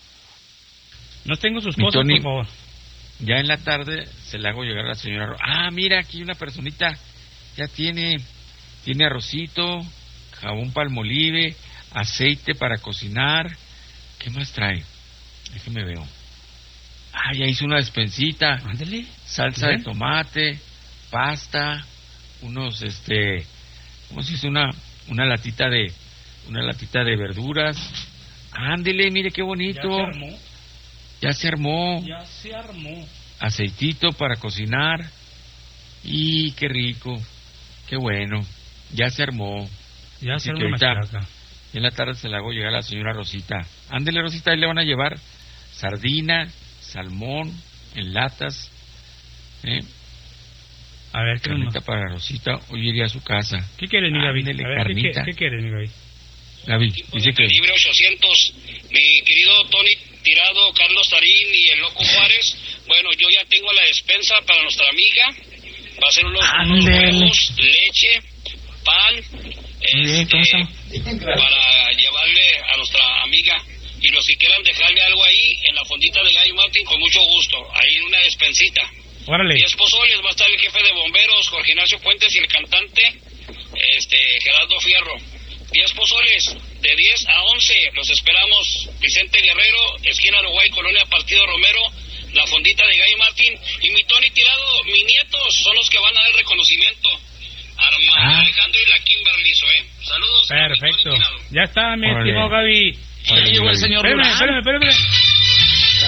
No tengo sus Mi cosas, Tony, por favor. Ya en la tarde se le hago llegar a la señora. Ro- Ah, mira, aquí una personita ya tiene, tiene arrocito, jabón palmolive, aceite para cocinar. ¿Qué más trae? Déjeme veo. Ah, ya hizo una despensita. Ándale. Salsa Bien. de tomate, pasta, unos, este, ¿cómo se dice? Una, una latita de, una latita de verduras. Ándele, mire qué bonito. Ya se armó. Ya se armó. Ya se armó. Aceitito para cocinar. Y qué rico, qué bueno. Ya se armó. Ya Así se que armó ahorita, machaca. en la tarde se la hago llegar a la señora Rosita. Ándele, Rosita, ahí le van a llevar sardina, salmón, en latas. ¿Eh? A ver, ¿qué Carnita nos- para Rosita, hoy iría a su casa. ¿Qué quieres, mi Gaby? Ándele, A ver, ¿qué, carnita. qué, qué quieres, mi Gaby? Gaby, dice que... Libre ochocientos, mi querido Tony Tirado, Carlos Tarín y el Loco Juárez. Bueno, yo ya tengo la despensa para nuestra amiga. Va a ser unos, unos Ándele. huevos, leche, pan, Muy bien, ¿cómo este, está? para llevarle a nuestra amiga. Y los que quieran dejarle algo ahí en la fondita de Gaby Martín, con mucho gusto. Ahí en una despensita. Órale. Diez pozoles, va a estar el jefe de bomberos, Jorge Ignacio Puentes, y el cantante, este, Gerardo Fierro. Diez pozoles, de diez a once, los esperamos. Vicente Guerrero, esquina Uruguay, Colonia Partido Romero, la fondita de Gaby Martín. Y mi Tony Tirado, mis nietos, son los que van a dar el reconocimiento. Armando, Ah. Alejandro y la Kimberly Zoe. Saludos. Perfecto. Ya está, mi Órale. estimado Gaby. Órale, Ya llegó el Gaby. señor Espérame, Durán. espérame, espérame.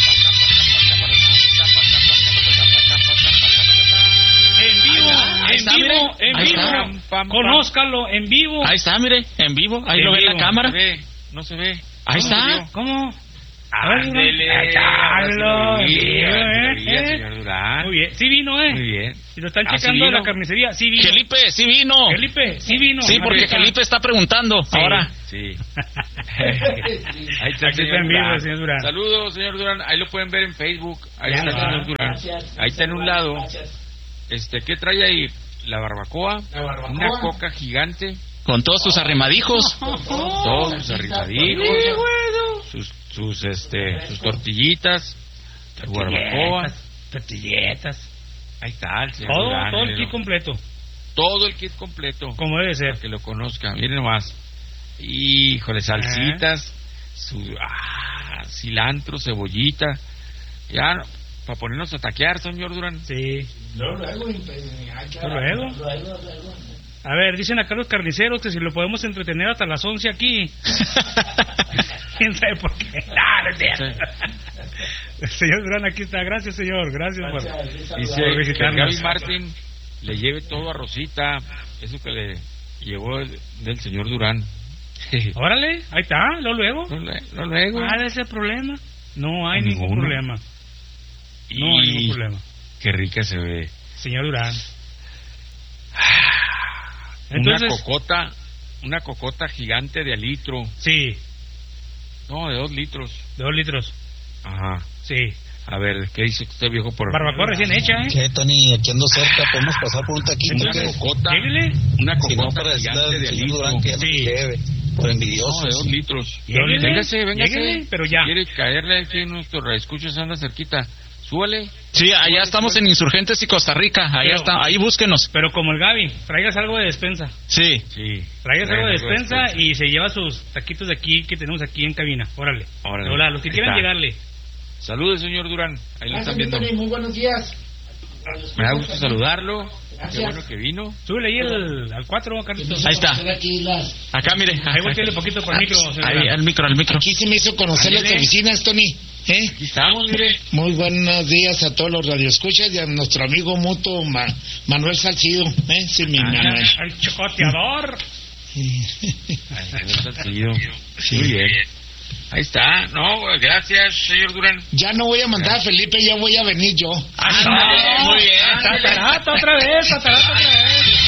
En vivo, Ahí en está, vivo, mire. en Ahí vivo. está. Pam, pam, Conózcalo en vivo. Ahí está, mire, en vivo. Ahí En lo ve vivo. la cámara. No se ve, no se ve. Ahí ¿Cómo se está. vio? ¿Cómo? A ver, Ándele, Durán. Ay, Carlos, ahora sí en lo vi, vivo, ahora sí lo ¿eh? vi, ¿Eh? señor Durán. Muy bien. Sí vino, ¿eh? Muy bien. Si lo están Ah, ¿sí checando en la vino? carnicería, sí vino. Felipe, sí vino. Felipe, sí vino. Sí, porque Ahí está. Felipe está preguntando Sí. ahora. Sí. Ahí está, Aquí el está en vivo el señor señor Durán. Saludos, señor Durán. Ahí lo pueden ver en Facebook. Ahí Ya está el va. señor Durán. Gracias. Ahí está en un lado. Este, ¿qué trae ahí? La barbacoa, La barbacoa. una coca gigante, Con todos sus arrimadijos. todos sus arrimadijos, sus, sus, este, sus tortillitas, su barbacoa. Tortilletas. Ahí está el señor Todo, Durán, todo el mírenlo. kit completo. Todo el kit completo. Como debe ser. Para que lo conozcan. Miren nomás. Híjole, salsitas, su, ah, cilantro, cebollita. Ya, para ponernos a taquear, señor Durán. Sí. Luego, luego, hay que- Luego. luego, luego. A ver, dicen acá los carniceros que si lo podemos entretener hasta las once aquí. ¿Quién sabe por qué? No, no es cierto. El señor Durán aquí está. Gracias, señor. Gracias por, Dice por que el visitarnos. Gaby Martín le lleve todo a Rosita. Eso que le llevó el- del señor Durán. Órale, ahí está, lo luego. Lo luego. ¿Cuál es el problema? No hay ningún Ninguno. problema. No hay ningún problema. Qué rica se ve. Señor Durán. Una Entonces- cocota, una cocota gigante de a litro. Sí. No, de dos litros. De dos litros. Ajá. Sí. A ver, ¿qué dice usted, viejo? Por Barbacoa recién hecha, ¿eh? ¿Qué, Tony? Aquí ando cerca, podemos pasar por un taquito. Una ¿Qué? cocota. Lléguele. Una Si no, cocota para decirle gigante al de a señor litro. Durán que ya no Sí. lleve, por envidioso. No, de dos litros. Lléguele. Véngase, véngase. Lléguele, pero ya. Quiere caerle aquí en nuestro escuchas, anda cerquita. Súbale. Sí, allá estamos en Insurgentes y Costa Rica. Allá Pero- está, ahí búsquenos. Pero como el Gaby, traigas algo de despensa. Sí. Sí. Traigas algo de Traigan despensa y se lleva sus taquitos de aquí que tenemos aquí en cabina. Órale. Órale. Hola, los que Ahí quieran está. llegarle. Saludos, señor Durán. Ahí lo Gracias, están viendo. Tony, muy buenos días. Me da gusto saludarlo. Qué Gracias. bueno que vino. Súbele ahí el, al cuatro, Carlitos. Ahí está. Aquí, las... Acá, mire. Ahí volteale poquito por el micro, señor Ahí, Durán. al micro, al micro. aquí se me hizo conocer las Ándele. oficinas, Tony. ¿Eh? Aquí estamos, mire. Muy buenos días a todos los radioescuchas y a nuestro amigo mutuo Ma- Manuel Salcido. ¿Eh? Sí, mi Manuel. El chocoteador. Ahí está el saltillo. Muy bien. Ahí está. No, gracias, señor Durán. Ya no voy a mandar a Felipe, ya voy a venir yo. Ándale, muy bien. Tatarata otra vez, tatarata otra vez.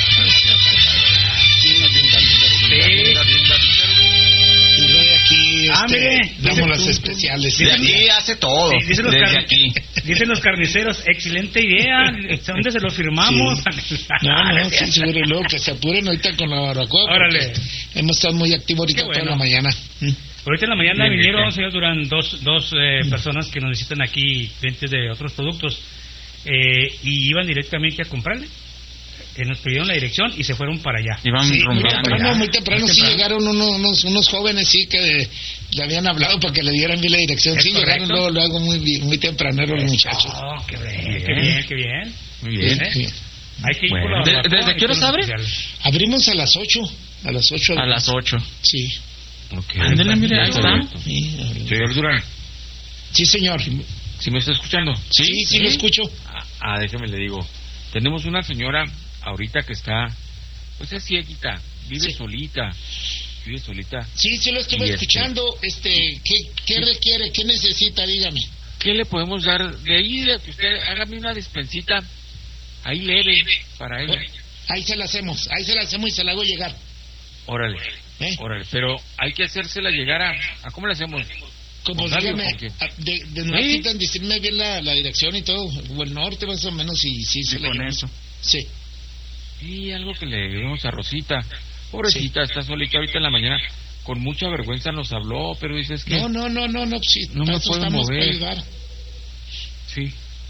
Y luego de aquí Ah, este, mire, damos dice las tú. especiales. De aquí hace todo. Sí, dicen, los Desde car- aquí. dicen los carniceros, excelente idea. ¿Dónde se lo firmamos? No, no, sí, seguro. Y luego que se apuren ahorita con la barbacoa. porque Órale. Hemos estado muy activos ahorita Qué toda bueno. la mañana. Mm. Ahorita en la mañana Bien, bien, vinieron, bien. señor Durán, dos, dos eh, personas que nos visitan aquí, clientes de otros productos, eh, y iban directamente a comprarle. Eh, nos pidieron la dirección y se fueron para allá. Iban Sí, muy rumbeando. temprano, muy temprano Muy sí temprano. llegaron unos, unos, unos jóvenes, sí, que le habían hablado para que le dieran bien la dirección. ¿Es Sí, correcto? llegaron luego, luego muy, bi- muy tempranero los muchachos. Oh, qué bien, qué bien, qué bien. Muy Bien, bien. bien. Hay que ir Bueno. por la ¿De- barbacoa desde y qué horas por los abre? especiales. Abrimos a las ocho. A las ocho. A las ocho. Sí. Ok. Ándele, mire, ahí está. Sí, abrimos. Señor Durán, Sí, señor. ¿sí me está escuchando? Sí, sí, lo escucho. Ah, ah, déjeme le digo. Tenemos una señora ahorita que está, pues es cieguita, vive Sí. solita, vive solita. Sí, sí lo estuve Y este- escuchando. Este, ¿qué, qué requiere? ¿Qué necesita? Dígame. ¿Qué le podemos dar de ahí? De que usted hágame una despensita ahí leve para ella. Ahí se la hacemos. Ahí se la hacemos y se la hago llegar. Órale, ¿Eh? órale. Pero hay que hacérsela llegar a, ¿a cómo le hacemos? Como ¿Con radio o dígame, con qué? a- de, de ¿Sí? necesitan decirme bien la, la dirección y todo, o el norte más o menos, y sí, se la con llevo. eso. Sí. Y algo que le demos a Rosita. Pobrecita, está solita ahorita en la mañana. Con mucha vergüenza nos habló, pero dices que... No, no, no, no, no, sí, No me para eso puedo estamos mover. para ayudar. Sí.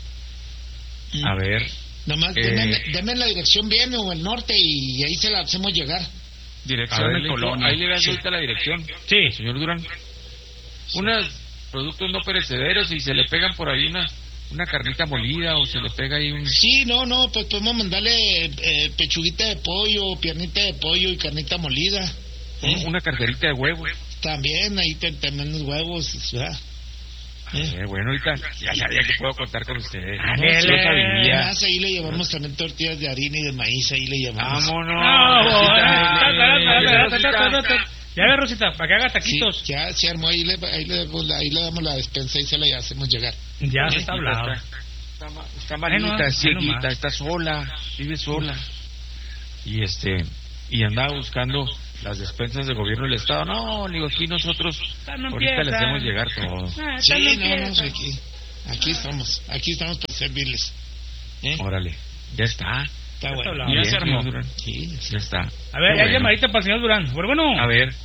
Mm. A ver. Nomás Eh, denme, denme la dirección bien o el norte y ahí se la hacemos llegar. A Dirección ver, de le- Colonia. ahí le das Sí. ahorita la dirección. Sí. Señor Durán. Unos productos no perecederos y se le pegan por ahí una, una carnita molida o se le pega ahí un... Sí, no, no, pues podemos mandarle eh, pechuguita de pollo, piernita de pollo y carnita molida. ¿eh? Una carterita de huevo. También, ahí te- también los huevos, ¿verdad? ¿Eh? Eh, bueno, ahorita ya sabía que puedo contar con usted. No, Dele. sí, Yo sabía. además, ahí le llevamos también tortillas de harina y de maíz, ahí le llevamos. Vámonos. No, Rosita, ta, ta, ta, ta, ta, Rosita. ta, ta, ta. Ya ve, Rosita, para que haga Sí, taquitos. ya se armó, ahí le, ahí, le, damos la- ahí le damos la despensa y se la hacemos llegar. Ya se ¿Eh? está hablado. Está, ma- está Bueno, malita, bueno, es cieguita, más. está sola, vive sola. Y este, y andaba buscando las despensas del gobierno del Estado. No, digo, aquí nosotros no ahorita empieza. le hacemos llegar todo. Ah, Sí, no, no, no, empieza. aquí, aquí estamos, aquí estamos para servirles. ¿Eh? Órale, ya está. Está bueno. hablado. Bien, Ya se armó. señor Durán. Sí, Ya está. A ver, Qué ya bueno. llamadita para el señor Durán. Bueno, bueno. A ver,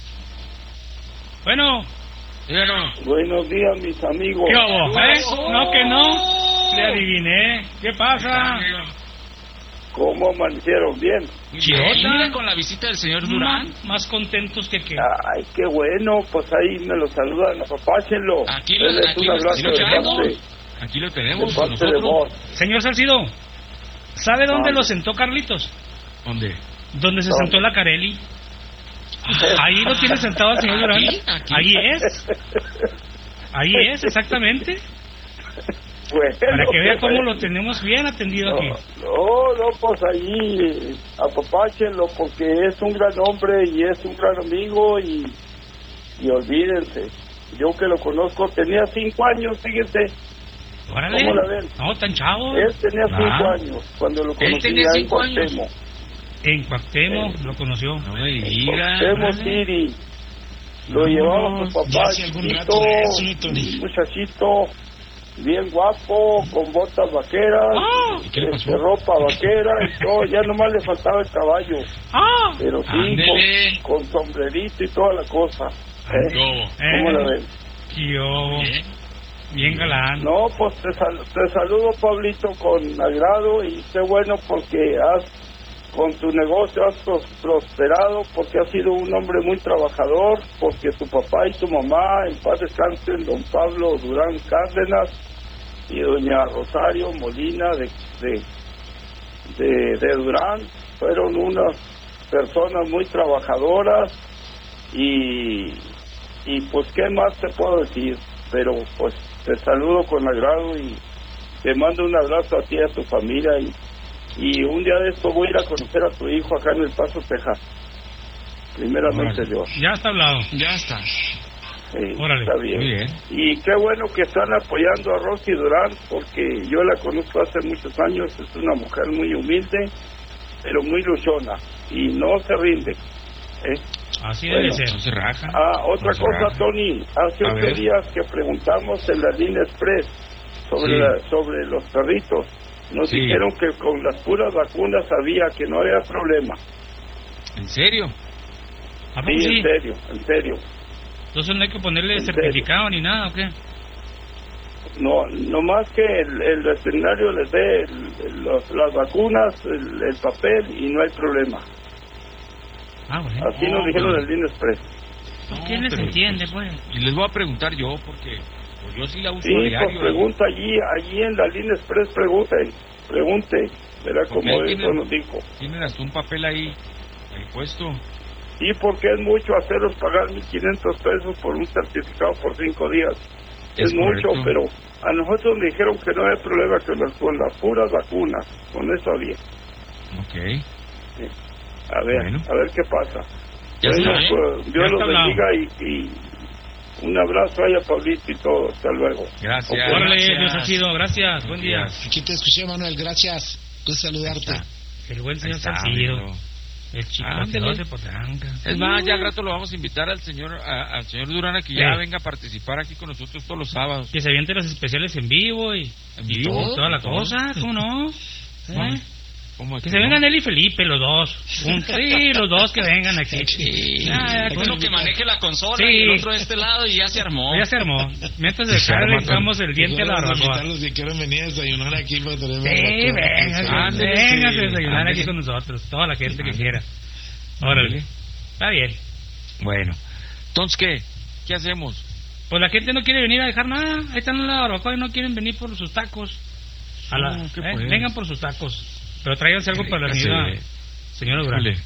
Bueno. díganos. Buenos días, mis amigos. ¿Qué hubo? ¿Eh? No, que no. Le adiviné. ¿Qué pasa? ¿Cómo amanecieron? Bien. Chirota. Mira con la visita del señor Durán. Más, más contentos que que. Ay, qué bueno. Pues ahí me lo saludan. Apapáchenlo. Aquí lo- Denles aquí un lo- abrazo aquí lo de tenemos. parte, Aquí lo de tenemos parte de nosotros. vos. Señor Salcido, ¿sabe dónde Ah. lo sentó Carlitos? ¿Dónde? Donde se ¿Dónde? sentó la Carelli. Ahí lo tiene sentado el señor Durán. Aquí, aquí. Ahí es. Ahí es, exactamente. Bueno, Para que vea qué cómo bueno. lo tenemos bien atendido No, aquí. no, no, pues allí apapáchenlo porque es un gran hombre y es un gran amigo y, y olvídense. Yo que lo conozco tenía cinco años, fíjense. Órale. ¿Cómo la ven? No, tan chavo. Él tenía cinco Ah. años cuando lo Él conocí tenía ya en cinco años. Cuauhtémoc. En Cuauhtémoc lo conoció. No me diga. Cuauhtémoc Órale. City. Lo No, llevaba su ya papá, hace algún chiquito, rato de eso, mi Tony. muchachito, bien guapo, con botas vaqueras, Ah. ¿Y qué le pasó? este, ropa vaquera y todo. Ya nomás le faltaba el caballo. ¡Ah! Pero sí, Ándele. con, con sombrerito y toda la cosa. ¿eh? ¿Cómo? ¿Cómo la ven? ¿Qué hubo? Bien. Bien galán. No, pues te, sal- te saludo, Pablito, con agrado y qué bueno porque has, con tu negocio has pros- prosperado, porque has sido un hombre muy trabajador, porque tu papá y tu mamá, en paz descansen, don Pablo Durán Cárdenas y doña Rosario Molina de, de, de, de Durán, fueron unas personas muy trabajadoras y, y pues qué más te puedo decir, pero pues te saludo con agrado y te mando un abrazo a ti y a tu familia y, y un día de esto voy a ir a conocer a tu hijo acá en El Paso, Texas, primeramente Órale. Dios. Ya está hablado. Ya está. Sí, Órale. está bien. Muy bien. Y qué bueno que están apoyando a Rosy Durán, porque yo la conozco hace muchos años, es una mujer muy humilde, pero muy luchona, y no se rinde. ¿eh? Así Bueno. debe ser. No se raja. Ah, otra No se cosa, raja. Tony, hace A ocho ver. días que preguntamos en la línea express sobre, Sí. la- sobre los perritos, nos Sí. dijeron que con las puras vacunas había que no había problema. ¿En serio? ¿A poco Sí, sí? en serio, en serio. Entonces no hay que ponerle En serio. certificado ni nada, ¿o qué? No, no más que el, el veterinario les dé el- el- los- las vacunas, el, el papel y no hay problema. Ah, bueno. Así nos No, dijeron pero- en el línea express. No, ¿Quién les pero- entiende, pues? Y les voy a preguntar yo, porque pues, yo sí la uso Sí, pues diario. pregunta allí, allí en la línea express, pregunten, pregunte, verá Porque como ahí eso tienen- nos dijo. Tienen hasta un papel ahí, ahí puesto. Sí, porque es mucho hacerlos pagar mil quinientos pesos por un certificado por cinco días. Es, Es mucho, correcto. pero a nosotros nos dijeron que no hay problema que las, con las puras vacunas, con eso había. Ok. A ver, Bueno. a ver qué pasa. Ya Bueno, está, ¿eh? pues, Ya Dios está los hablado. bendiga y, y un abrazo ahí a Pablito y todo. Hasta luego. Gracias. Ok. Órale, Gracias. Dios ha sido. Gracias. Buen día. Gracias. Aquí te escuché, Manuel, gracias. Gusto saludarte. El buen señor Ahí está, Salcido. amigo. El chico Ándele. de Potranca. Es más, ya al rato lo vamos a invitar al señor a- al señor Durán a que ya Sí. venga a participar aquí con nosotros todos los sábados. Que se aviente los especiales en vivo y, ¿En y vivo? todo, toda la ¿Todo? cosa, ¿cómo no? ¿Cómo? ¿Eh? ¿Cómo es Que que se no? vengan él y Felipe, los dos. Un- sí, los dos que vengan aquí. Sí. Ah, ya, Uno con- que maneje la consola Sí. y el otro de este lado y ya se armó. Ya se armó. Mientras de Se acá arma le echamos el diente a la barbacoa. invitarlos si quieren venir a desayunar aquí para tener Sí, vengan, Ándele, vengan sí. a desayunar Ándele. aquí con nosotros. Toda la gente que quiera. Órale. Está bien. Bueno, entonces, ¿qué? ¿Qué hacemos? Pues la gente no quiere venir a dejar nada. Ahí están en la barbacoa y no quieren venir por sus tacos. A la- No, ¿qué eh, pues? vengan por sus tacos. Pero tráiganse algo para la Sí. señora, señora Durán. Híjole.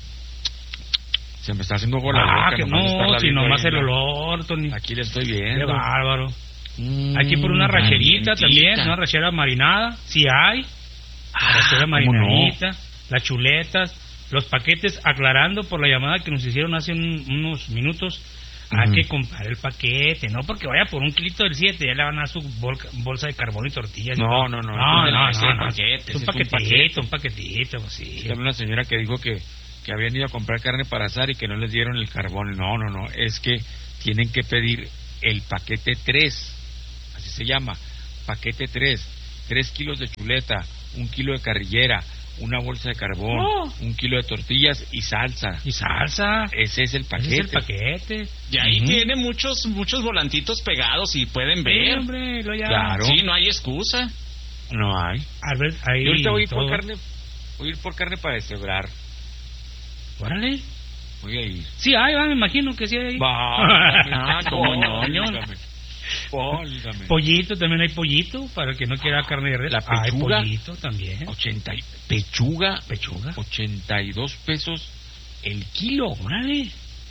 Se me está haciendo agua la Ah, boca. que nomás de estarla no, si viendo nomás ahí, el ¿no? olor, Tony. Aquí le estoy Qué viendo. bárbaro. Mm, Aquí por una racherita calientita. también, una rachera marinada, si hay. Ah, Rachera ¿cómo marinadita, las chuletas, los paquetes, aclarando por la llamada que nos hicieron hace un- unos minutos. Hay Ujú. que comprar el paquete, no porque vaya por un kilito del siete, ya le van a dar su bol- bolsa de carbón y tortillas. y No, todo. no, no, no, no, no, ese no, es no. paquete, Es ese un es un paquetito, paquete. un paquetito, pues sí. Hay una señora que dijo que que habían ido a comprar carne para asar y que no les dieron el carbón. No, no, no, es que tienen que pedir el paquete tres, así se llama, paquete tres, tres kilos de chuleta, un kilo de carrillera, una bolsa de carbón, oh. un kilo de tortillas y salsa. Y salsa. Ese es el paquete. Ese es el paquete. Y ahí uh-huh. tiene muchos muchos volantitos pegados y pueden ver. Sí, hombre, lo ya... Claro. Sí, no hay excusa. No hay. A ver, ahí Yo ahorita voy a ir todo. por carne, voy a ir por carne para desheebrar. Órale. Voy a ir. Sí, ahí va, me imagino que sí hay. Va. Ah, como ñoño. Válgame. Pollito, también hay pollito, para el que no quiera carne de res. La pechuga. Hay pollito también. ochenta pechuga, pechuga. ochenta y dos pesos el kilo. Órale.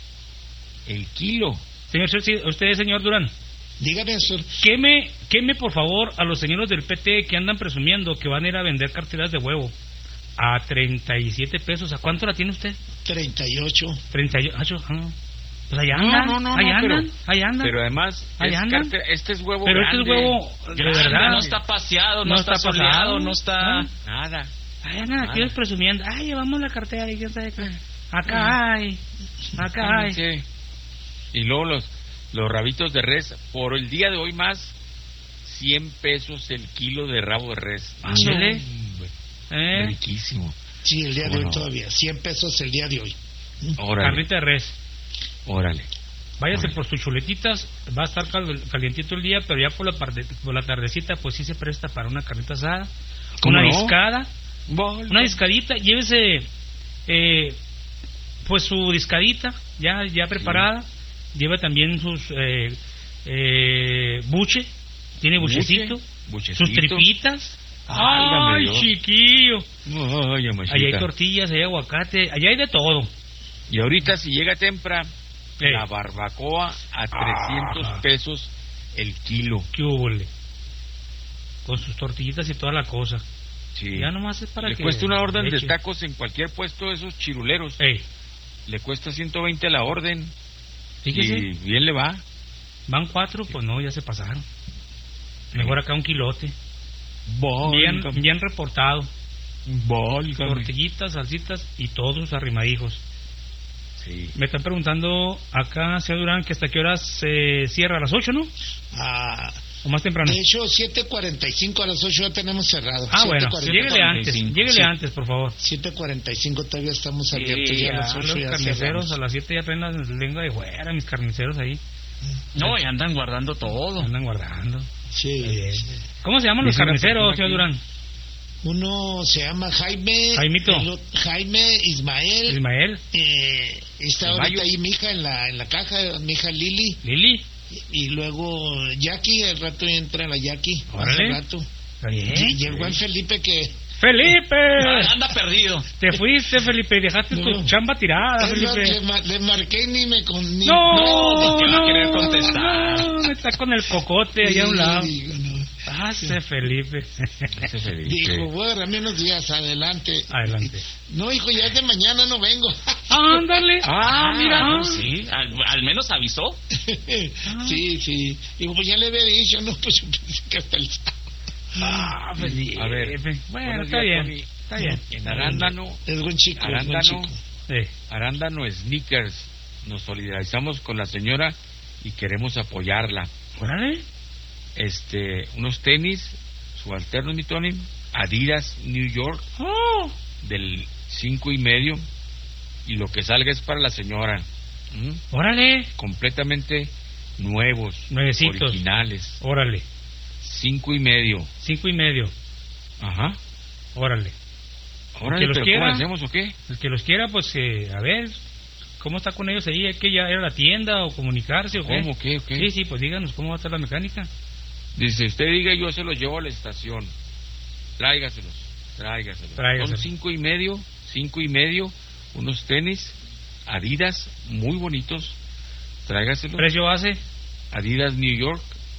El kilo. Señor, usted, señor Durán. Dígame, sir. Queme, queme por favor a los señores del P T que andan presumiendo que van a ir a vender carteras de huevo a treinta y siete pesos. ¿A cuánto la tiene usted? treinta y ocho. treinta y ocho. Ah, pues allá andan, no, no, no, allá no, andan, pero, allá andan. Pero además, allá es andan. Carte, este es huevo pero grande. este es huevo de grande, verdad. No está paseado, no, no está, está soleado, pasado, no está... ¿no? Nada. Allá andan aquí nada. presumiendo. Ay, llevamos la cartera y quién sabe qué. Acá hay, acá hay. Sí. Y luego los, los rabitos de res, por el día de hoy más, cien pesos el kilo de rabo de res. Ándele. No, ¿Eh? riquísimo. Sí, el día de hoy no? todavía. cien pesos el día de hoy. Órale. Carnita de res. Órale. Váyase Órale. por sus chuletitas, va a estar cal- calientito el día, pero ya por la, parte, por la tardecita, pues sí se presta para una carnita asada, una no? discada, Vol- una discadita, llévese, eh, pues su discadita ya ya preparada, sí. Lleva también sus eh, eh, buche, tiene buchecito, Buche, sus tripitas. Válgame Ay, Dios. chiquillo. Ay, amachita. Allá hay tortillas, allá hay aguacate, allá hay de todo. Y ahorita si llega temprano, Eh. la barbacoa a trescientos Ah. pesos el kilo. ¿Qué hubole? Con sus tortillitas y toda la cosa. Sí. Ya nomás es para Le que cuesta una orden leche. de tacos en cualquier puesto de esos chiruleros. Ey. Le cuesta ciento veinte la orden. Fíjese. Y bien le va. Van cuatro, pues no, ya se pasaron. Mejor acá un quilote. Bien, Válgame. bien reportado. Válgame. Tortillitas, salsitas y todos arrimadijos. Sí. Me están preguntando acá, señor Durán, que hasta qué horas se cierra, a las ocho, ¿no? Ah, ¿O más temprano? de hecho, siete cuarenta y cinco a las ocho ya tenemos cerrado. Ah, bueno, siete cuarenta y cinco. lléguele antes, lléguele Sí. antes, por favor. siete cuarenta y cinco todavía estamos abiertos, Sí, ya a las a ocho los ya carniceros cerramos. a las siete ya apenas lengua de fuera, mis carniceros ahí. No, y andan guardando todo. Andan guardando. Sí. ¿Cómo se llaman los Dice una carniceros, persona señor aquí. Durán? Uno se llama Jaime. Jaimito. el o- Jaime Ismael. Ismael. Eh, está El ahorita Mayo. ahí mi hija en la, en la caja, mi hija Lili. Lili. Y, y luego Jackie, el rato entra la Jackie. Órale. Hace rato. Está bien. Y llegó el Felipe que... ¡Felipe! Anda perdido. Te fuiste, Felipe, y dejaste No. tu chamba tirada, Es más, Felipe. le, ma- le marqué y ni me... Con, ni, No, te va a no, querer contestar. no, está con el cocote allá a un Sí, lado. digo, no. Ah, ese Felipe. Ese Felipe. Dijo, voy a agarrarme unos días, adelante. Adelante. No, hijo, ya es de mañana, no vengo. Ándale. Ah, mira, Ah. pues sí, al, al menos avisó. Sí, sí. Digo, pues ya le había dicho, no, pues yo pensé que hasta el sábado. Ah, Felipe. A ver, Bueno, buenos está días, bien. Tony. Está bien. En Arándano, Es buen chico, es buen Arándano, chico. Sí. Arándano Sneakers. Nos solidarizamos con la señora y queremos apoyarla. Órale. Este, unos tenis, subalternos, mi Tony, Adidas New York, Oh. del cinco y medio, y lo que salga es para la señora. ¿Mm? Órale. Completamente nuevos, Nuevecitos. originales, Órale. cinco y medio. Cinco y medio. Ajá. Órale. Ahora, que los ¿pero quiera. cómo le hacemos o qué? El que los quiera, pues, eh, a ver, ¿cómo está con ellos ahí? ¿Hay que ya ir a la tienda o comunicarse o qué? ¿Cómo, qué, o qué? Sí, sí, pues díganos cómo va a estar la mecánica. Dice, usted diga, yo se los llevo a la estación. Tráigaselos, tráigaselos. Tráigaselos. Son cinco y medio, cinco y medio, unos tenis, Adidas, muy bonitos. Tráigaselos. ¿Precio base? Adidas New York.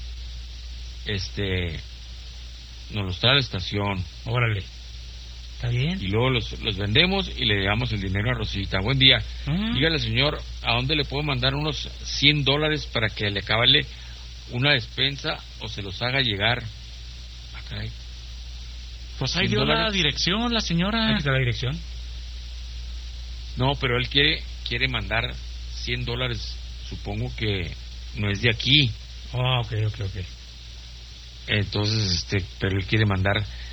Este, nos los trae a la estación. Órale. ¿Está bien? Y luego los, los vendemos y le damos el dinero a Rosita. Buen día. Ah. Dígale, señor, ¿a dónde le puedo mandar unos cien dólares para que le cabale una despensa o se los haga llegar? Ah, caray. Pues ahí ¿cien dio la dólares? dirección la señora. Aquí está la dirección. No, pero él quiere quiere mandar cien dólares, supongo que no es de aquí. Ah, ok, ok, ok. Entonces, este, pero él quiere mandar